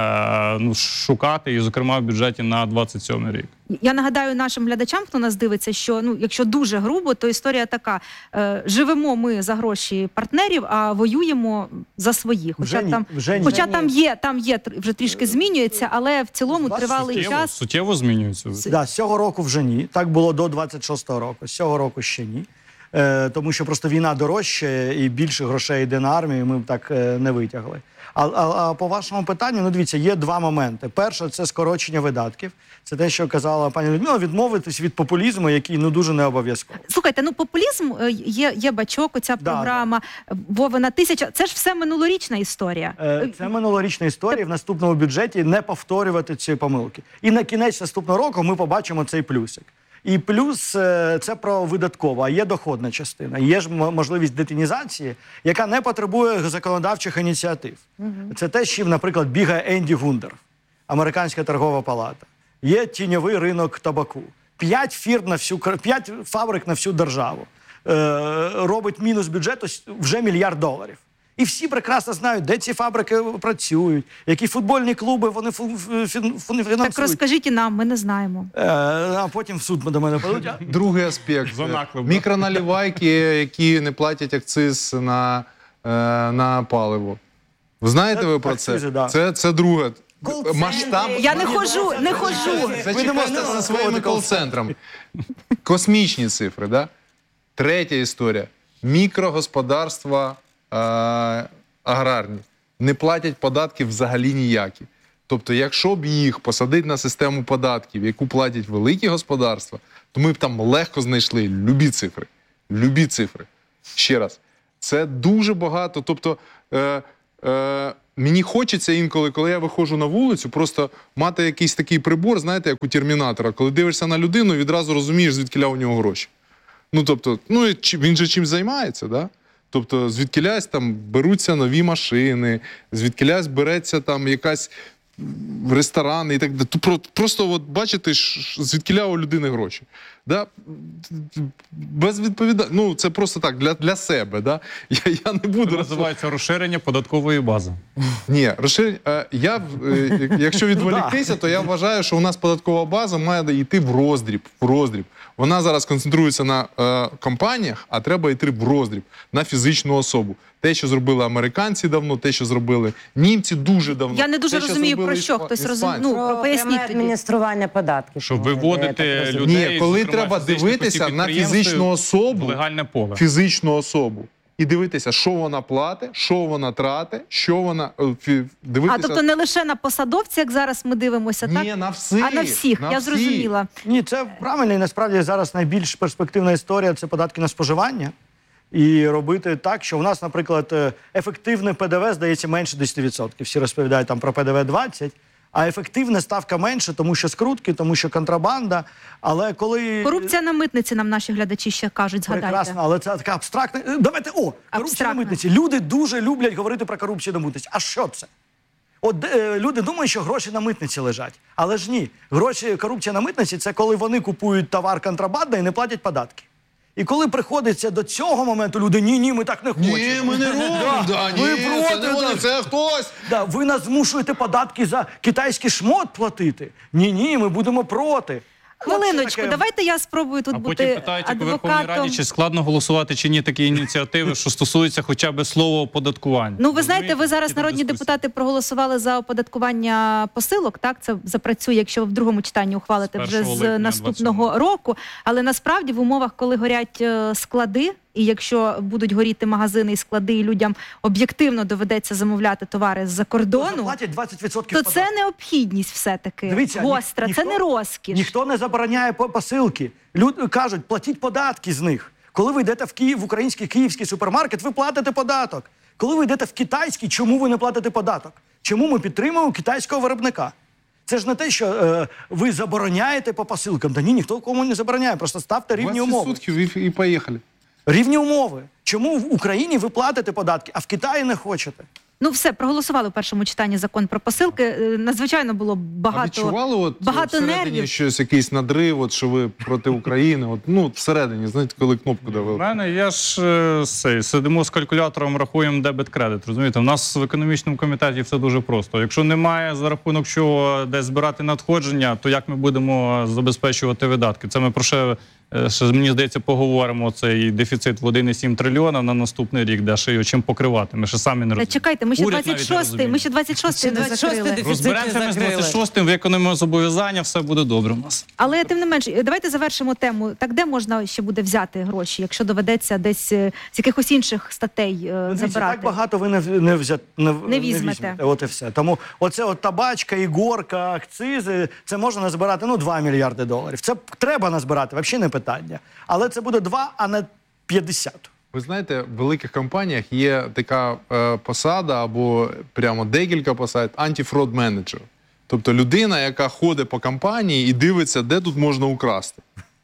е, ну, шукати, і, зокрема, в бюджеті на двадцять сьомий рік.
Я нагадаю нашим глядачам, хто нас дивиться, що ну, якщо дуже грубо, то історія така: е, живемо ми за гроші партнерів, а воюємо за свої. Хоча
Вже ні,
там,
вже ні.
хоча
Вже
там є, там є тр- вже трішки змінюється, але в цілому
З вас
тривалий
Суттєво,
час.
суттєво змінюється.
Да, з цього року вже ні. Так було до двадцять шостого року. З цього року ще ні. Е, тому що просто війна дорожчає і більше грошей йде на армію, ми б так е, не витягли. А, а, а по вашому питанню, ну дивіться, є два моменти. Перше – це скорочення видатків. Це те, що казала пані Людмила, відмовитись від популізму, який ну дуже не обов'язково.
Слухайте, ну популізм е, є, є бачок, оця
Да,
програма Вовина тисяча. Це ж все минулорічна історія.
Е, Це минулорічна історія. В наступному бюджеті не повторювати ці помилки. І на кінець наступного року ми побачимо цей плюсик. І плюс е, це про видаткову, а є доходна частина. Є ж м- можливість детінізації, яка не потребує законодавчих ініціатив. Це те, з чим, наприклад, бігає Енді Гундер, Американська торгова палата. Є тіньовий ринок табаку. П'ять фірм на всю кра- п'ять фабрик на всю державу. Е, робить мінус бюджету с- вже мільярд доларів. І всі прекрасно знають, де ці фабрики працюють, які футбольні клуби вони фу- фі- фі- фінансують.
Так розкажіть і нам, ми не знаємо.
Е, а потім в суд до мене подадуть. А-
Другий аспект.
За наклеп, да?
Мікроналивайки, які не платять акциз на, е, на паливо. Ви знаєте
Це
ви про це?
акцизи, да.
Це, це друге. масштаб...
Я не ходжу, не ходжу.
Зачекайте зі своїми кол-центрами. Космічні цифри, да? Третя історія. Мікрогосподарства е- аграрні не платять податків взагалі ніякі. Тобто, якщо б їх посадити на систему податків, яку платять великі господарства, то ми б там легко знайшли любі цифри. Любі цифри. Ще раз. Це дуже багато. Тобто, е- е- мені хочеться інколи, коли я виходжу на вулицю, просто мати якийсь такий прибор, знаєте, як у Термінатора. Коли дивишся на людину, відразу розумієш, звідкіля у нього гроші. Ну, тобто, ну, він же чимось займається, да? Тобто, звідкілясь там беруться нові машини, звідкілясь береться там якась ресторани і так далі. Просто от бачите, звідкіля у людини гроші. Да? Без відповідальності. Ну, це просто так, для, для себе. Да? Я, я не буду...
Це називається розширення податкової бази.
Ні, розширення... Я, якщо відволіктися, то я вважаю, що у нас податкова база має йти в роздріб. В роздріб. Вона зараз концентрується на е, компаніях, а треба йти в роздріб, на фізичну особу. Те, що зробили американці давно, те, що зробили німці дуже давно.
Я не дуже
те,
розумію, про що
іспа...
хтось розуміє. Ну,
Про
поясніть
пряме
тоді.
адміністрування податків.
Щоб
мова йде,
виводити
я так розумію.
людей,
Ні, коли
зокрема,
треба
фізичних
дивитися
осіб
на
підприємств
фізичну
в
особу,
легальне поле.
фізичну особу. І дивитися, що вона платить, що вона тратить, що вона... е, фі- Дивитися...
А тобто не лише на посадовця, як зараз ми дивимося, так?
Ні, на всіх.
А на всіх,
на
я
всіх.
зрозуміла.
Ні, це правильно, і насправді зараз найбільш перспективна історія – це податки на споживання. І робити так, що у нас, наприклад, е, ефективне ПДВ, здається, менше десять відсотків. Всі розповідають там про ПДВ двадцять відсотків, а ефективна ставка менше, тому що скрутки, тому що контрабанда. Але коли...
Корупція на митниці, нам наші глядачі ще кажуть, згадайте.
Прекрасно, але це така абстрактна... Е, Давайте, о, корупція
Абстрактна.
на митниці. Люди дуже люблять говорити про корупцію на митниці. А що це? От е, люди думають, що гроші на митниці лежать. Але ж ні. Гроші, корупція на митниці – це коли вони купують товар контрабанда і не платять податки. І коли приходиться до цього моменту, люди, ні-ні, ми так не хочемо.
Ні, ми не робимо, да, ні,
ви
це
проти,
не вони,
да.
це хтось.
Да, ви нас змушуєте податки за китайський шмот платити. Ні-ні, ми будемо проти.
Хвилиночку,
таке-
давайте я спробую тут
А
бути
потім питають, як у Верховній
адвокатом.
Раді, чи складно голосувати, чи ні такі ініціативи, що стосуються хоча б слова оподаткування.
Ну, ви знаєте, ви зараз,
Які там
народні
дискусії?
депутати, проголосували за оподаткування посилок, так? Це запрацює, якщо ви в другому читанні ухвалите
З
вже
першого
з
липня
наступного
двадцять сьомого.
року. Але насправді в умовах, коли горять е, склади, і якщо будуть горіти магазини і склади, і людям об'єктивно доведеться замовляти товари з-за кордону,
Платять двадцять відсотків
то
податків.
це необхідність все-таки.
Дивіться, ні-
гостра,
ніхто-
це не розкіш.
Ніхто не забороняє по- посилки. Люди кажуть, платіть податки з них. Коли ви йдете в Київ, в український київський супермаркет, ви платите податок. Коли ви йдете в китайський, чому ви не платите податок? Чому ми підтримуємо китайського виробника? Це ж не те, що е, ви забороняєте по посилкам. Та ні, ніхто кому не забороняє. Просто ставте рівні умови.
двадцять відсотків і, і поїхали.
Рівні умови. Чому в Україні ви платите податки, а в Китаї не хочете?
Ну все, проголосували в першому читанні закон про посилки. Е, Надзвичайно було
А
багато,
відчували от
багато
всередині
нервів.
щось, якийсь надрив, от, що ви проти України? От, ну, всередині, знаєте, коли кнопку
У
давили.
мене я ж е, сей, сидимо з калькулятором, рахуємо дебет-кредит. Розумієте, у нас в економічному комітеті все дуже просто. Якщо немає за рахунок чого десь збирати надходження, то як ми будемо забезпечувати видатки? Це ми про ще, е, ще мені здається, поговоримо. Цей дефіцит в один цілих сім трильйона на наступний рік, де ще його чим покривати. Ми ще самі не
Та
розуміємо.
чекайте, ми ще
Уряд навіть не
двадцять шостий,
розуміє.
ми ще двадцять шостий не
двадцять шостий
закрили.
дефіцит.
Розберемося ми з
закрили.
двадцять шостим, виконуємо зобов'язання, все буде добре у нас.
Але тим не менш, давайте завершимо тему. Так де можна ще буде взяти гроші, якщо доведеться десь е, з якихось інших статей е,
Дивіться,
забирати?
так багато ви не, в- не, взя, не, в-
Не візьмете.
От і все. Тому оце от табачка, ігорка, акцизи, це можна назбирати, ну, два мільярди доларів. Це треба назбирати, взагалі не питання. Але це буде два, а не п'ятдесят.
Ви знаєте, в великих компаніях є така е, посада або прямо декілька посад – антифрод-менеджер. Тобто людина, яка ходить по компанії і дивиться, де тут можна украсти.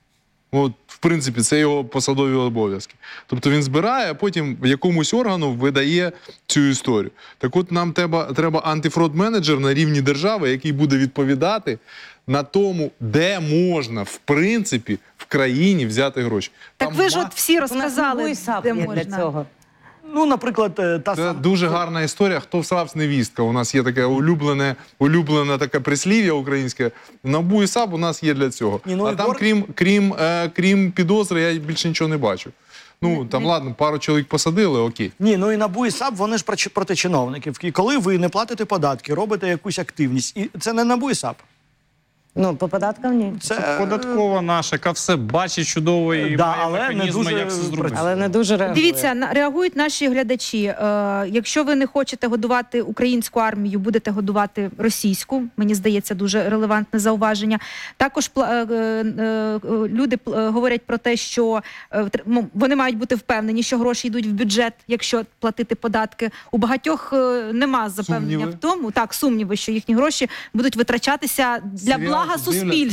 От, в принципі, це його посадові обов'язки. Тобто він збирає, а потім в якомусь органу видає цю історію. Так от нам треба, треба антифрод-менеджер на рівні держави, який буде відповідати на тому, де можна, в принципі, в країні взяти гроші.
Так
Там
ви ж
ма-
от всі
У нас
розказали,
НАБУ і САП
де
є
можна.
для цього.
Ну, наприклад, е, та
Це
сама.
дуже гарна історія. Хто всравсь невістка? У нас є таке улюблене, улюблене таке прислів'я українське. НАБУ і САП у нас є для цього.
Ні, ну,
а
і
там,
гор-
крім, крім, е, крім підозри, я більше нічого не бачу. Ну, там, ладно, пару чоловік посадили, окей.
Ні, ну і НАБУ і САП, вони ж проти- проти чиновників. І коли ви не платите податки, робите якусь активність, і це не НАБУ і САП.
Ну, по податкам ні.
Це
Податкова наша, яка все бачить чудово і
Да,
має
але не
механізми,
дуже
як все зробити.
працює.
Але не дуже реагує.
Дивіться, на- реагують наші глядачі. Е, якщо ви не хочете годувати українську армію, будете годувати російську. Мені здається, дуже релевантне зауваження. Також пла- е, е, е, люди пл- е, говорять про те, що е, тр- м, вони мають бути впевнені, що гроші йдуть в бюджет, якщо платити податки. У багатьох е, нема запевнення
Сумніви?
в тому, так, сумніви, що їхні гроші будуть витрачатися для
Серіал
блага
дивля-
суспільства.